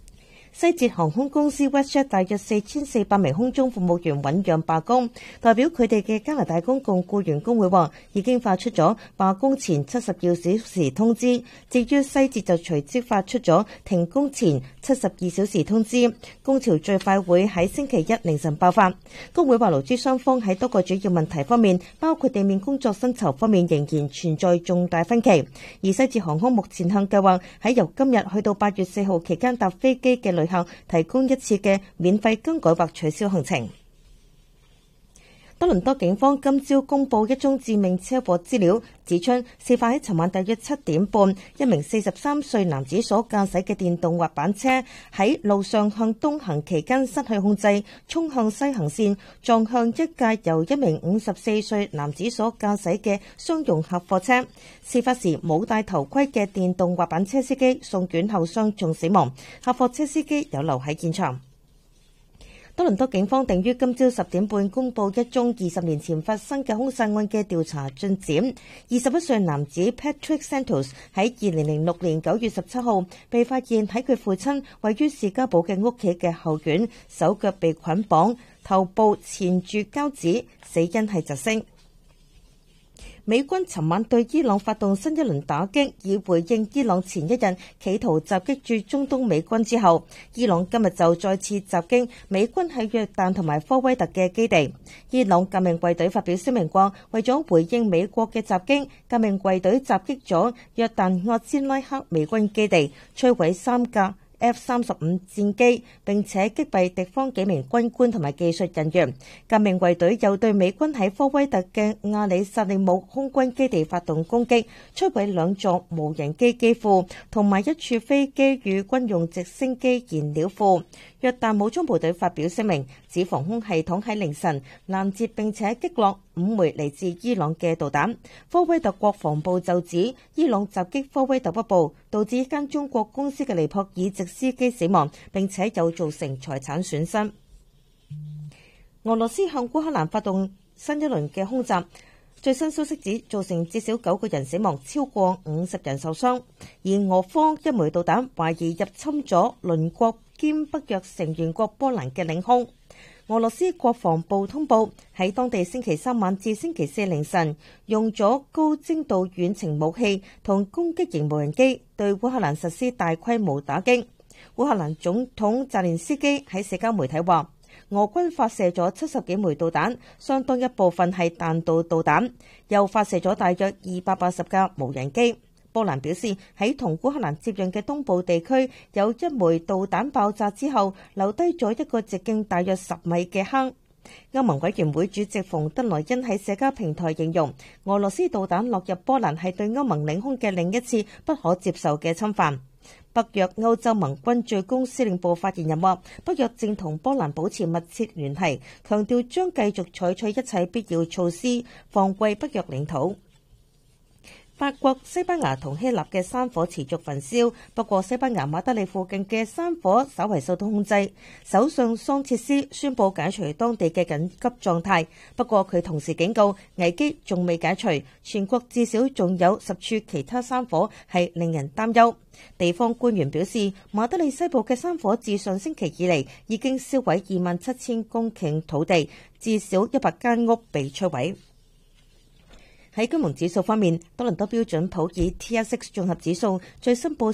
西捷航空公司 WestJet 大約4400名空中服務員醞釀罷工，代表佢哋嘅加拿大公共僱員工會話已經發出咗罷工前72小時通知，至於西捷就隨即發出咗停工前72小時通知，工潮最快會喺星期一凌晨爆發。工會話勞資雙方喺多個主要問題方面，包括地面工作薪酬方面仍然存在重大分歧，而西捷航空目前向計劃喺由今日去到8月4號期間搭飛機嘅旅客提供一次嘅免費更改或取消行程。多倫多警方今朝公布一宗致命車禍資料，指出事發喺尋晚大約7點半，一名43歲男子所駕駛嘅電動滑板車喺路上向東行期間失去控制，衝向西行線，撞向一架由一名54歲男子所駕駛嘅商用客貨車。事發時冇戴頭盔嘅電動滑板車司機送院後傷重死亡，客貨車司機有留喺現場。多倫多警方定於今朝10點半公布一宗20年前發生嘅兇殺案嘅調查進展。21歲男子 Patrick Santos 喺2006年9月17號被發現喺佢父親位於士嘉堡嘅屋企嘅後院，手腳被捆綁，頭部纏住膠紙，死因係窒息。美軍尋晚對伊朗發動新一輪打擊，以回應伊朗前一日企圖襲擊駐中東美軍之後，伊朗今日就再次襲擊美軍喺約旦同埋科威特嘅基地。伊朗革命衛隊發表聲明話，為咗回應美國嘅襲擊，革命衛隊襲擊咗約旦亞茲拉克美軍基地，摧毀3架F-35戰機，並且擊斃敵方幾名軍官同埋技術人員。革命衛隊又對美軍喺科威特嘅亞里薩利姆空軍基地發動攻擊，摧毀2座無人機機庫同埋一處飛機與軍用直升機燃料庫。約旦武裝部隊發表聲明，指防空系統喺凌晨攔截並且擊落5枚嚟自伊朗嘅導彈。科威特國防部就指伊朗襲擊科威特北部，導致一間中國公司嘅尼泊爾籍司機死亡，並且有造成財產損失。俄羅斯向烏克蘭發動新一輪嘅空襲，最新消息指造成至少9個人死亡，超過50人受傷。而俄方一枚導彈懷疑入侵咗鄰國兼北約成員國波蘭嘅領空。俄羅斯國防部通報喺當地星期3晚至星期4凌晨，用咗高精度遠程武器同攻擊型無人機對烏克蘭實施大規模打擊。烏克蘭總統澤連斯基喺社交媒體話，俄軍發射咗70幾枚導彈，相當一部分係彈道導彈，又發射咗大約280架無人機。波蘭表示喺同烏克蘭接壤嘅東部地區有一枚導彈爆炸之後，留低咗一個直徑大約10米嘅坑。歐盟委員會主席馮德萊恩喺社交平台形容，俄羅斯導彈落入波蘭係對歐盟領空嘅另一次不可接受嘅侵犯。北約歐洲盟軍最高司令部發言人話，北約正同波蘭保持密切聯繫，強調將繼續採取一切必要措施，防衛北約領土。法國、西班牙同希臘嘅山火持續焚燒，不過西班牙馬德里附近嘅山火稍為受到控制。首相桑切斯宣布解除當地嘅緊急狀態，不過佢同時警告危機仲未解除，全國至少仲有10處其他山火係令人擔憂。地方官員表示，馬德里西部嘅山火自上星期以嚟已經燒毀27000公頃土地，至少100間屋被摧毀。喺金融指數方面，多倫多標準普爾 TSX 綜合指數最新報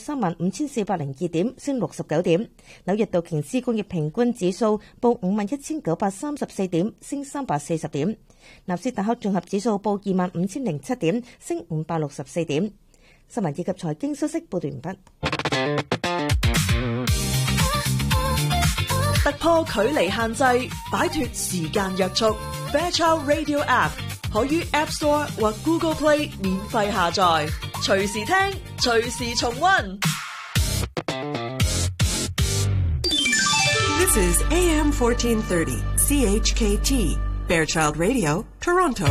35,402點，升69點；紐約道瓊斯工業平均指數報51,934點，升340點；納斯達克綜合指數報25,007點，升564點。新聞以及財經消息報道完畢。 突破距離限制，擺脫時間約束。Fairchild Radio App 可於 App Store 或 Google Play 免費下載，隨時聽，隨時重溫。 This is AM 1430 CHKT Fairchild Radio Toronto。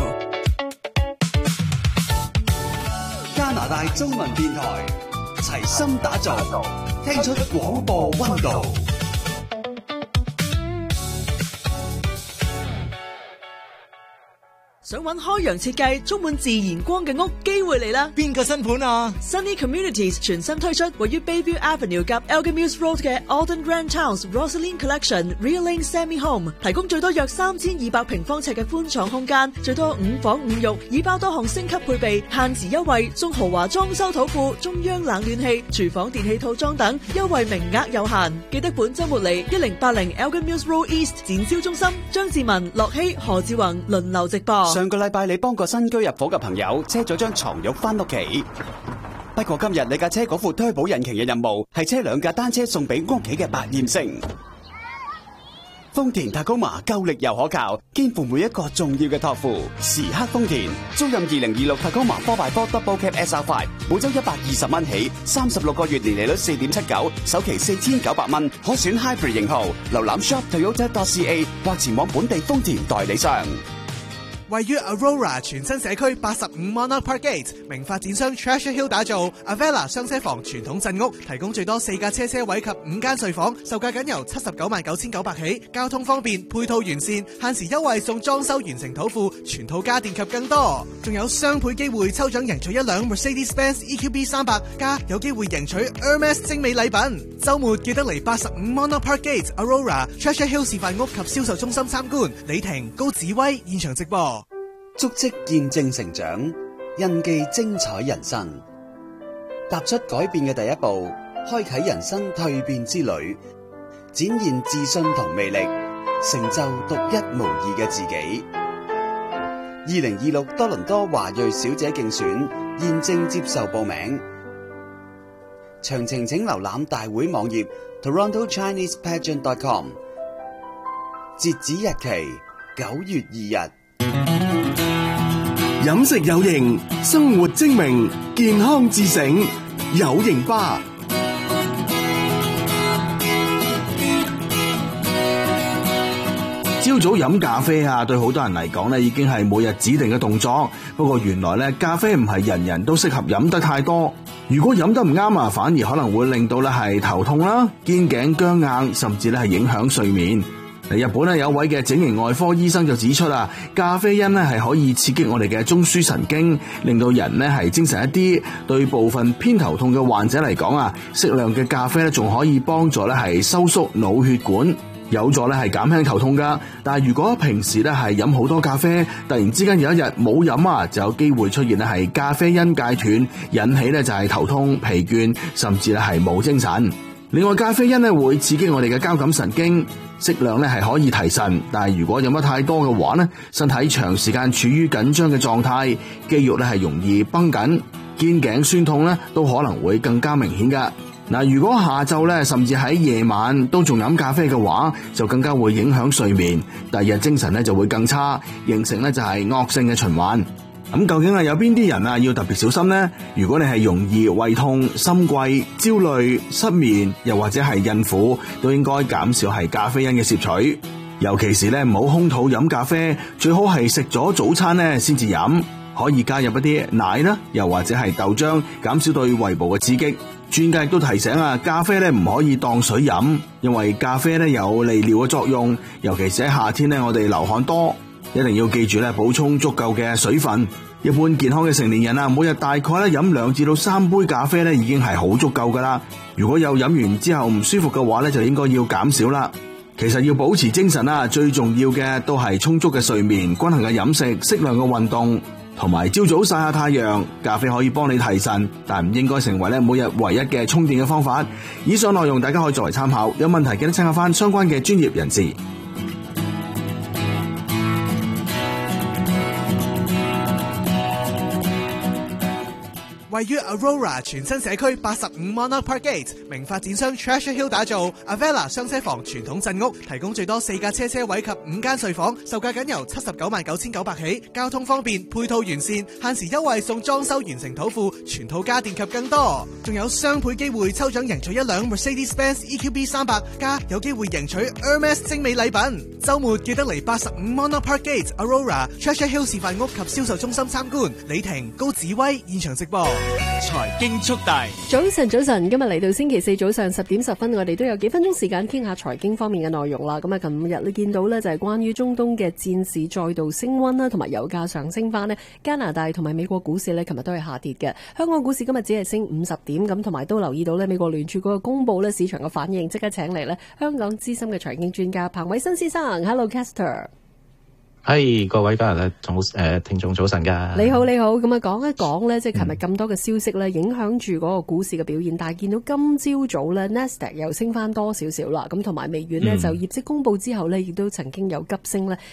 加拿大中文電台齊心打造，聽出廣播溫度。 想揾開揚設計、充滿自然光嘅屋，機會嚟啦！ 邊個新盤啊 ？Sunny Communities 全新推出位於 Bayview Avenue 及 Elgin Mills Road 嘅 Alden Grand Towns Rosalind Collection Realing Semi Home， 提供最多約3200平方尺嘅寬敞空間，最多5房5浴，已包多項升級配備，限時優惠送豪華裝修土庫、中央冷暖氣、廚房電器套裝等，優惠名額有限。記得本週末嚟1080 Elgin Mills Road East 展銷中心，張志文、樂希、何志宏輪流直播。 上個禮拜你幫個新居入伙嘅朋友車咗張床褥翻屋企，不過今日你架車嗰副推保引擎嘅任務係車2架單車送俾屋企嘅百厭星。豐田 Tacoma 夠力又可靠，肩負每一個重要嘅託付。時刻豐田，租賃2026 Tacoma 4x4 Double Cab SR5， 每周120蚊起，36個月年利率 4.79%， 首期4900蚊，可選 Hybrid 型號。瀏覽 shop.toyota.ca 或前往本地豐田代理商。 位於 Aurora 全新社區85 Monarch Park Gate， 名發展商 Treasure Hill 打造 Avella 雙車房傳統鎮屋，提供最多4架車位及5間睡房，售價僅由799900起，交通方便，配套完善，限時優惠送裝修完成土庫，全套家電及更多，仲有雙倍機會抽獎贏取1輛 Mercedes-Benz EQB 300，加有機會贏取 Hermes 精美禮品。週末記得嚟85 Monarch Park Gate Aurora Treasure Hill 示範屋及銷售中心參觀。李婷、高子威現場直播。 足跡見證成長，印記精彩人生。踏出改變嘅第一步，開啟人生蛻變之旅，展現自信同魅力，成就獨一無二嘅自己。2026多倫多華裔小姐競選現正接受報名，詳情請瀏覽大會網頁 TorontoChinesePageant.com， 截止日期9月2日。 飲食有型，生活精明，健康自省，有型吧。 朝早飲咖啡啊，對好多人嚟講咧，已經係每日指定嘅動作。不過原來咧，咖啡唔係人人都適合飲得太多。如果飲得唔啱啊，反而可能會令到咧係頭痛啦、肩頸僵硬，甚至咧係影響睡眠。日本咧有位嘅整形外科醫生就指出啦，咖啡因咧係可以刺激我哋嘅中樞神經，令到人咧係精神一啲。對部分偏頭痛嘅患者嚟講啊，適量嘅咖啡咧仲可以幫助咧係收縮腦血管，有助咧係減輕頭痛噶。但係如果平時咧係飲好多咖啡，突然之間有一日冇飲啊，就有機會出現咧係咖啡因戒斷，引起咧就係頭痛、疲倦，甚至咧係冇精神。另外，咖啡因咧會刺激我哋嘅交感神經，適量咧係可以提神，但係如果飲得太多嘅話咧，身體長時間處於緊張嘅狀態，肌肉咧係容易繃緊，肩頸酸痛咧都可能會更加明顯噶。嗱，如果下晝咧甚至喺夜晚都仲飲咖啡嘅話，就更加會影響睡眠，第二日精神咧就會更差，形成咧就係惡性嘅循環。咁究竟係有邊啲人啊要特別小心呢？如果你係容易胃痛、心悸、焦慮、失眠，又或者係孕婦，都應該減少係咖啡因嘅攝取。尤其是咧唔好空肚飲咖啡，最好係食咗早餐咧先至飲。可以加入一啲奶啦，又或者係豆漿，減少對胃部嘅刺激。專家亦都提醒啊，咖啡咧唔可以當水飲，因為咖啡咧有利尿嘅作用，尤其是喺夏天咧我哋流汗多。一定要記住咧，補充足夠嘅水分。一般健康嘅成年人啊，每日大概咧飲2至3杯咖啡咧，已經係好足夠噶啦。如果有飲完之後唔舒服嘅話咧，就應該要減少啦。其實要保持精神啊，最重要嘅都係充足嘅睡眠、均衡嘅飲食、適量嘅運動，同埋朝早曬下太陽。咖啡可以幫你提神，但唔應該成為咧每日唯一嘅充電嘅方法。以上內容大家可以作為參考，有問題記得參考翻相關嘅專業人士。 位於 Aurora 全新社區85 Monarch Park Gate， 名發展商 Treasure Hill 打造 Avella 雙車房傳統鎮屋，提供最多4架車位及5間睡房，售價僅由799900起，交通方便，配套完善，限時優惠送裝修完成土庫，全套家電及更多，仲有雙倍機會抽獎贏取1輛 Mercedes-Benz EQB 300，加有機會贏取 Hermes 精美禮品。週末記得嚟85 Monarch Park Gate Aurora Treasure Hill 示範屋及銷售中心參觀。李婷、高子威現場直播。 財經速遞。 早晨，今日嚟到星期四早上10點10分，我哋都有幾分鐘時間傾下財經方面嘅內容啦。咁啊，近5日你見到呢就係關於中東嘅戰事再度升溫啦，同埋油價上升翻呢，加拿大同埋美國股市呢，琴日都係下跌嘅。香港股市今日只係升50點，咁同埋都留意到呢美國聯儲局嘅公佈呢，市場嘅反應，即刻請嚟呢香港資深嘅財經專家彭偉新先生。Hello Caster。 係各位家人聽眾早晨㗎。 你好，咁啊講一講咧，即係琴日咁多嘅消息咧，影響住嗰個股市嘅表現。但係見到今朝早咧 Nasdaq 又升翻多少少啦，咁同埋微軟呢，就業績公佈之後呢，亦都曾經有急升咧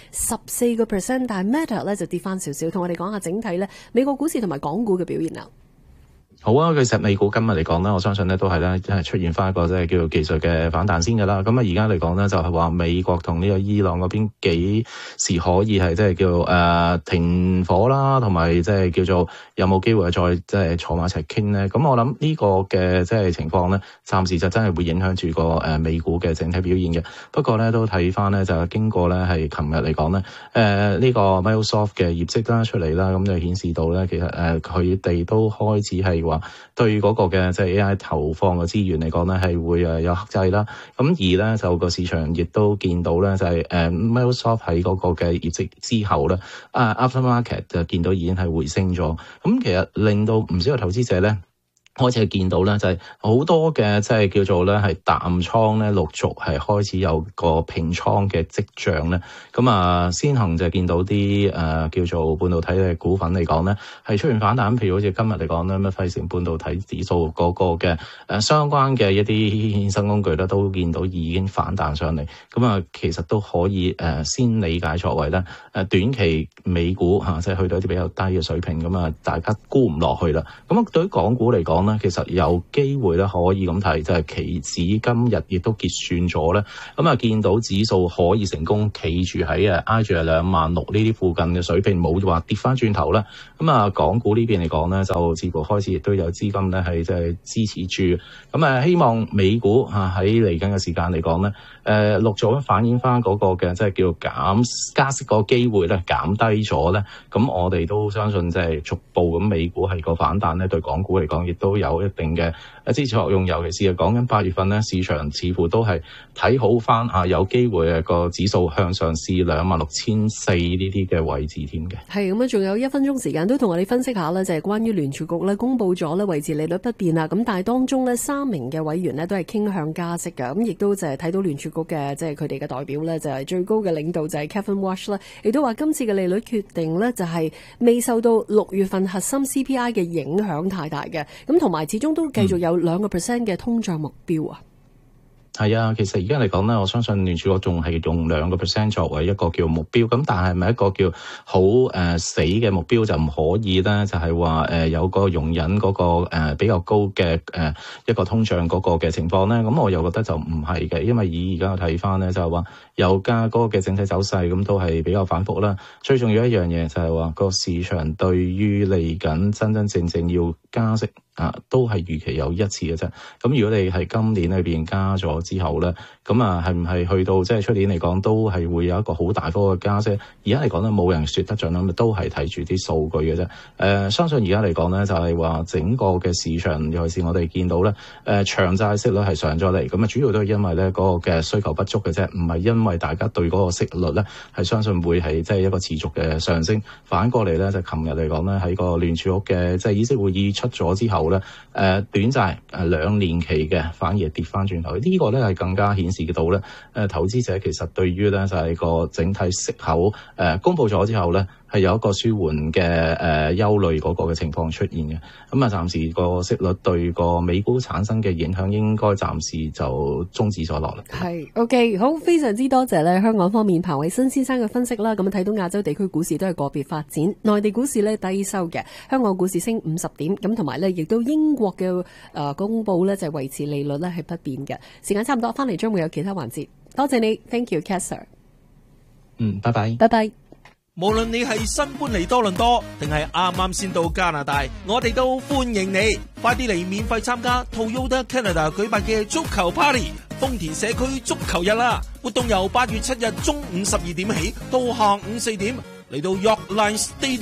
14%，但係 Meta 咧就跌翻少少。同我哋講下整體咧美國股市同埋港股嘅表現啊。 好啊，其實美股今日嚟講咧，我相信咧都係咧，即係出現翻一個即係叫做技術嘅反彈先㗎啦。咁啊，而家嚟講咧，就係話美國同呢個伊朗嗰邊幾時可以係即係叫停火啦，同埋即係叫做有冇機會再即係坐埋一齊傾咧。咁我諗呢個嘅即係情況咧，暫時就真係會影響住個美股嘅整體表現嘅。不過咧都睇翻咧，就係經過咧係琴日嚟講咧，呢個 Microsoft 嘅業績啦出嚟啦，咁就顯示到咧其實佢哋都開始係話對嗰個嘅即係 AI 投放嘅資源嚟講咧係會有克制啦。咁而咧就個市場亦都見到咧就係Microsoft 喺嗰個嘅業績之後咧，Aftermarket 就見到已經係回升咗。咁其實令到唔少嘅投資者咧開始見到咧，就係好多嘅即係叫做咧係淡倉咧，陸續係開始有個平倉嘅跡象咧。咁啊，先行就見到啲叫做半導體嘅股份嚟講咧，係出現反彈。譬如好似今日嚟講咧，咩費城半導體指數嗰個嘅相關嘅一啲衍生工具咧，都見到已經反彈上嚟。咁啊，其實都可以先理解作為咧短期美股即係去到一啲比較低嘅水平，咁啊大家沽唔落去啦。咁啊，對於港股嚟講，其實有機會咧，可以咁睇，就係期指今日亦都結算咗咧，咁啊見到指數可以成功企住喺挨住26,000呢啲附近嘅水平，冇話跌翻轉頭啦。咁啊，港股呢邊嚟講咧，就似乎開始亦都有資金咧係即係支持住。咁啊，希望美股喺嚟緊嘅時間嚟講咧，陸續反映翻嗰個嘅即係叫加息個機會咧減低咗咧。咁我哋都相信即係逐步咁美股係個反彈咧，對港股嚟講亦都有一定嘅支持作用。尤其是講緊8月份咧，市場似乎都係睇好翻有機會個指數向上試26,400呢啲嘅位置添嘅。 係咁啊，仲有1分鐘時間都同我哋分析下咧，就係關於聯儲局咧公佈咗咧維持利率不變啊。咁但係當中咧3名嘅委員咧都係傾向加息㗎。咁亦都就係睇到聯儲局嘅即係佢哋嘅代表咧，就係最高嘅領導就係 Kevin Warsh 啦，亦都話今次嘅利率決定咧就係未受到6月份核心 CPI 嘅影響太大嘅。咁同埋始終都繼續有2% 嘅通脹目標啊。 係啊，其實而家嚟講咧，我相信聯儲局仲係用2% 作為一個叫目標，咁但係咪一個叫好死嘅目標就唔可以咧？就係話有個容忍嗰個比較高嘅一個通脹嗰個嘅情況咧？咁我又覺得就唔係嘅，因為以而家睇翻咧就係話油價嗰個嘅整體走勢咁都係比較反覆啦。最重要一樣嘢就係話個市場對於嚟緊真正要加息都係預期有一次嘅啫。咁如果你係今年裏邊加咗之後咧，咁係唔係去到即係出年嚟講都係會有一個好大幅嘅加息？而家嚟講咧，冇人說得準啦，都係睇住啲數據嘅啫。相信而家嚟講咧，就係話整個嘅市場，尤其是我哋見到咧，長債息率係上咗嚟，咁主要都係因為咧嗰個嘅需求不足嘅啫，唔係因為大家對嗰個息率咧係相信會係即係一個持續嘅上升。反過嚟咧，就琴日嚟講咧，喺個聯儲局嘅即係議息會議出咗之後咧，短債2年期嘅反而跌翻轉頭，呢個咧係更加顯示到咧，投資者其實對於咧就係個整體息口公佈咗之後咧，係有一個舒緩嘅憂慮嗰個嘅情況出現嘅。咁啊，暫時個息率對個美股產生嘅影響應該暫時就終止咗落嚟。 係 OK， 好，非常之多謝咧香港方面彭偉新先生嘅分析啦。咁睇到亞洲地區股市都係個別發展，內地股市咧低收嘅，香港股市升50點，咁同埋咧亦都英國嘅公佈咧就係維持利率咧係不變嘅。時間差唔多，翻嚟將會有其他環節。多謝你 ，Thank you，Caster。 拜拜。 拜拜。 無論你係新搬嚟多倫多，定係啱啱先到加拿大，我哋都歡迎你。快啲嚟免費參加 Toyota Canada 舉辦嘅足球 Party， 豐田社區足球日啦！活動由8月7日中午12點起到下午4點，嚟到 York Line Stadium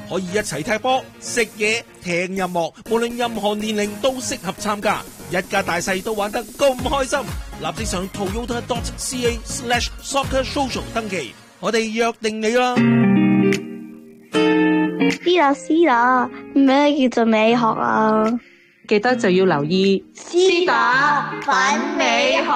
可以一齊踢波、食嘢、聽音樂，無論任何年齡都適合參加，一家大細都玩得咁開心。立即上 toyota.ca/soccersocial 登記，我哋約定你啦。 師打，咩叫做美學啊？ 記得就要留意師打品美學。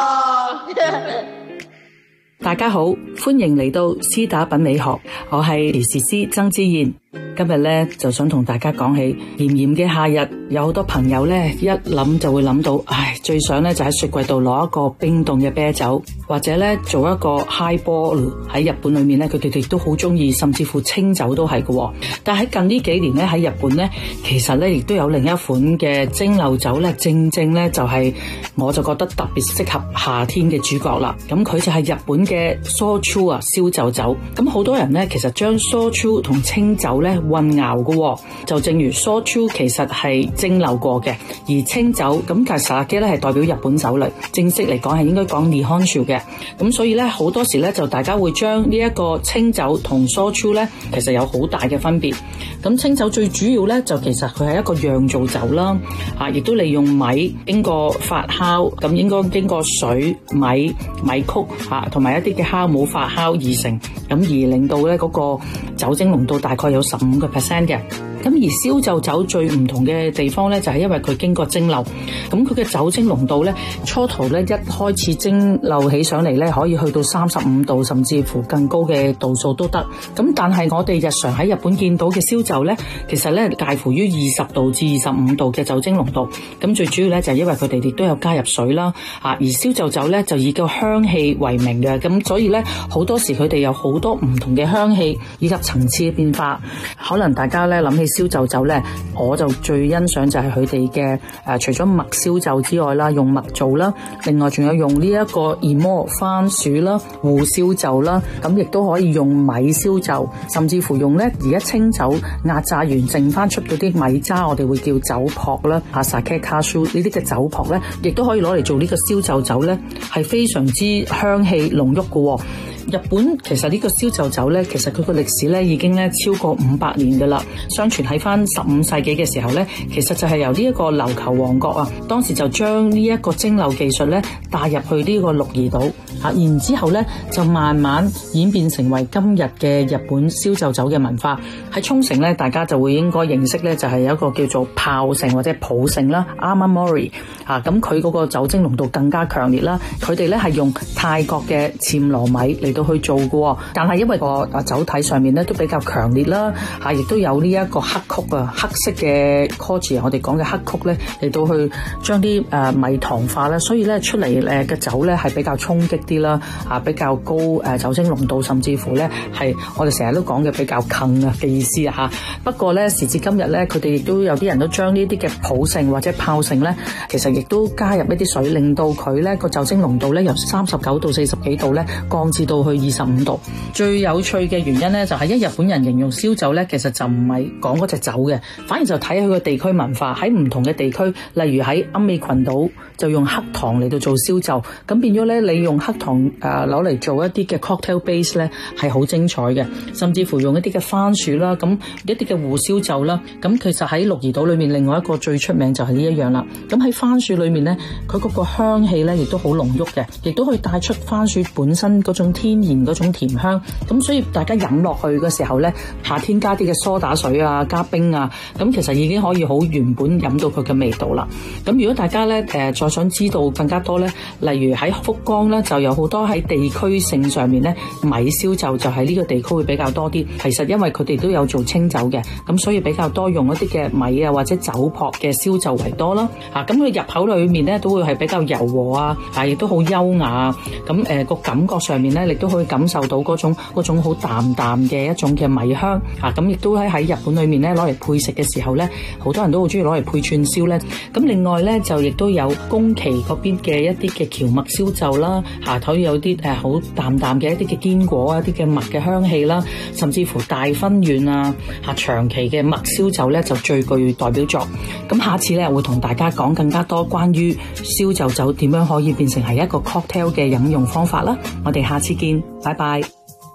大家好，歡迎嚟到師打品美學，我係時事師曾之燕。今日咧就想同大家講起炎炎嘅夏日，有好多朋友咧一諗就會諗到，最想咧就喺雪櫃度攞一個冰凍嘅啤酒，或者咧做一個 highball。喺日本裏面咧，佢哋都好中意，甚至乎清酒都係嘅。但喺近呢幾年咧，喺日本咧，其實咧亦都有另一款嘅蒸餾酒咧，正咧就係我就覺得特別適合夏天嘅主角啦。咁佢就係日本嘅 sochu 啊，燒酒酒。咁好多人咧其實將 sochu 同清酒咧混淆嘅，就正如 sochu 其實係蒸餾過嘅，而清酒咁其實 sake 咧係代表日本酒嚟，正式嚟講係應該講 nihonshu 嘅。咁所以咧好多時咧就大家會將呢一個清酒同 sochu 咧其實有好大嘅分別。咁清酒最主要咧就其實佢係一個釀造酒啦，亦都利用米經過發酵，咁應該經過水、米曲同埋一啲嘅酵母發酵而成，咁而令到咧嗰個酒精濃度大概有15% 嘅。咁而燒酒酒最唔同嘅地方咧，就係因為佢經過蒸餾，咁佢嘅酒精濃度咧，初頭咧一開始蒸餾起上嚟咧，可以去到35度，甚至乎更高嘅度數都得。咁但係我哋日常喺日本見到嘅燒酒咧，其實咧介乎於20度至25度嘅酒精濃度。咁最主要咧就係因為佢哋亦都有加入水啦，而燒酒酒咧就以個香氣為名嘅，咁所以咧好多時佢哋有好多唔同嘅香氣以及層次嘅變化。可能大家咧諗起燒酒酒咧，我就最欣賞就係佢哋嘅除咗麥燒酒之外啦，用麥做啦，另外仲有用呢一個 emo 番薯啦、胡燒酒啦，咁亦都可以用米燒酒，甚至乎用咧而家清酒壓榨完剩翻出嗰啲米渣，我哋會叫酒粕啦，sake kashu 呢啲嘅酒粕咧，亦都可以攞嚟做呢個燒酒酒咧，係非常之香氣濃郁嘅。日本其實呢個燒酒酒咧，其實佢個歷史咧已經咧超過500年㗎啦。相傳喺翻15世紀嘅時候咧，其實就係由呢一個琉球王國啊，當時就將呢一個蒸餾技術咧帶入去呢個鹿兒島，然之後咧就慢慢演變成為今日嘅日本燒酒酒嘅文化。喺沖繩咧，大家就會應該認識咧，就係有一個叫做泡盛或者普盛啦 ，Amamori 咁佢嗰個酒精濃度更加強烈啦。佢哋咧係用泰國嘅暹羅米嚟到去做嘅，但係因為個酒體上面咧都比較強烈啦，亦都有呢一個黑曲啊，黑色嘅 koji 我哋講嘅黑曲咧嚟到去將啲米糖化啦，所以咧出嚟嘅酒咧係比較衝擊啲啦，比較高酒精濃度，甚至乎咧係我哋成日都講嘅比較近嘅意思啊。不過咧時至今日咧，佢哋亦都有啲人都將呢啲嘅普盛或者泡盛咧，其實亦都加入一啲水，令到佢咧個酒精濃度咧由39度40幾度咧降至到去25度。最有趣嘅原因咧，就係日本人形容燒酒咧，其實就唔係講嗰隻酒嘅，反而就睇佢個地區文化。喺唔同嘅地區，例如喺奄美群島就用黑糖嚟到做燒酒，咁變咗咧，你用黑糖攞嚟做一啲嘅 cocktail base 咧，係好精彩嘅。甚至乎用一啲嘅番薯啦，咁一啲嘅胡燒酒啦，咁其實喺鹿兒島裏面，另外一個最出名就係呢一樣啦。咁喺番薯裏面咧，佢嗰個香氣咧，亦都好濃郁嘅，亦都可以帶出番薯本身嗰種天然嗰種甜香。咁所以大家飲落去嘅時候咧，夏天加啲嘅梳打水啊，加冰啊，咁其實已經可以好原本飲到佢嘅味道啦。咁如果大家咧再想知道更加多咧，例如喺福岡咧，就有好多喺地區性上面咧，米燒酒就喺呢個地區會比較多啲。其實因為佢哋都有做清酒嘅，咁所以比較多用一啲嘅米啊或者酒粕嘅燒酒為多啦。咁佢入口裏面咧都會係比較柔和啊，亦都好優雅。咁個感覺上面咧，亦都可以感受到嗰種好淡淡嘅一種嘅米香。咁亦都喺日本裏面咧攞嚟配食嘅時候咧，好多人都好中意攞嚟配串燒咧。咁另外咧就亦都有宮崎嗰邊嘅一啲嘅蕎麥燒酒啦，可以有啲好淡淡嘅一啲嘅堅果啊，一啲嘅麥嘅香氣啦，甚至乎大分縣啊長崎嘅麥燒酒咧就最具代表作。咁下次咧會同大家講更加多關於燒酒酒點樣可以變成係一個 cocktail 嘅飲用方法啦。我哋下次見，拜拜。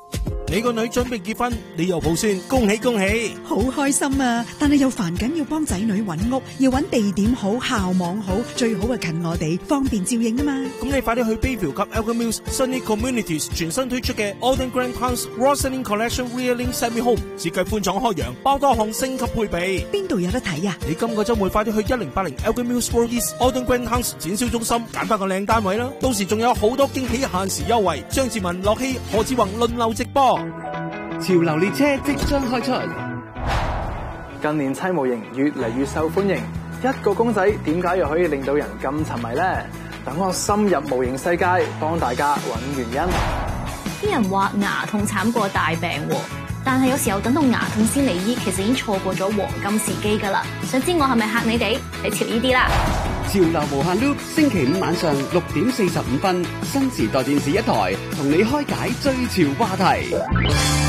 你個女準備結婚，你又抱孫，恭喜恭喜！ 好開心啊！但係又煩緊要幫仔女揾屋，要揾地點好、校網好，最好係近我哋，方便照應啊嘛。 咁你快啲去 Bayview 及 Elgin Mills Sunny Communities 全新推出嘅 Alden Grand House Rosalind Collection Rear Link Semi Home， 設計寬敞開揚，包多項升級配備。 邊度有得睇啊？ 你今個週末快啲去1080 Elgin Mills Road East Alden Grand House 展銷中心揀翻個靚單位啦！到時仲有好多驚喜限時優惠，張志文、樂希、何志宏輪流直播。 潮流列車即將開出，近年砌模型越嚟越受歡迎，一個公仔點解又可以令到人咁沉迷呢？等我深入模型世界，幫大家揾原因。 啲人話牙痛慘過大病喎，但係有時候等到牙痛先嚟醫，其實已經錯過咗黃金時機㗎啦。想知我係咪嚇你哋？你貼呢啲啦！ 潮流無限 loop， 星期五晚上6:45，新時代電視一台，同你開解最潮話題。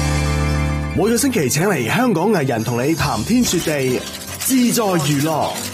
每個星期請嚟香港藝人同你談天說地，自在娛樂。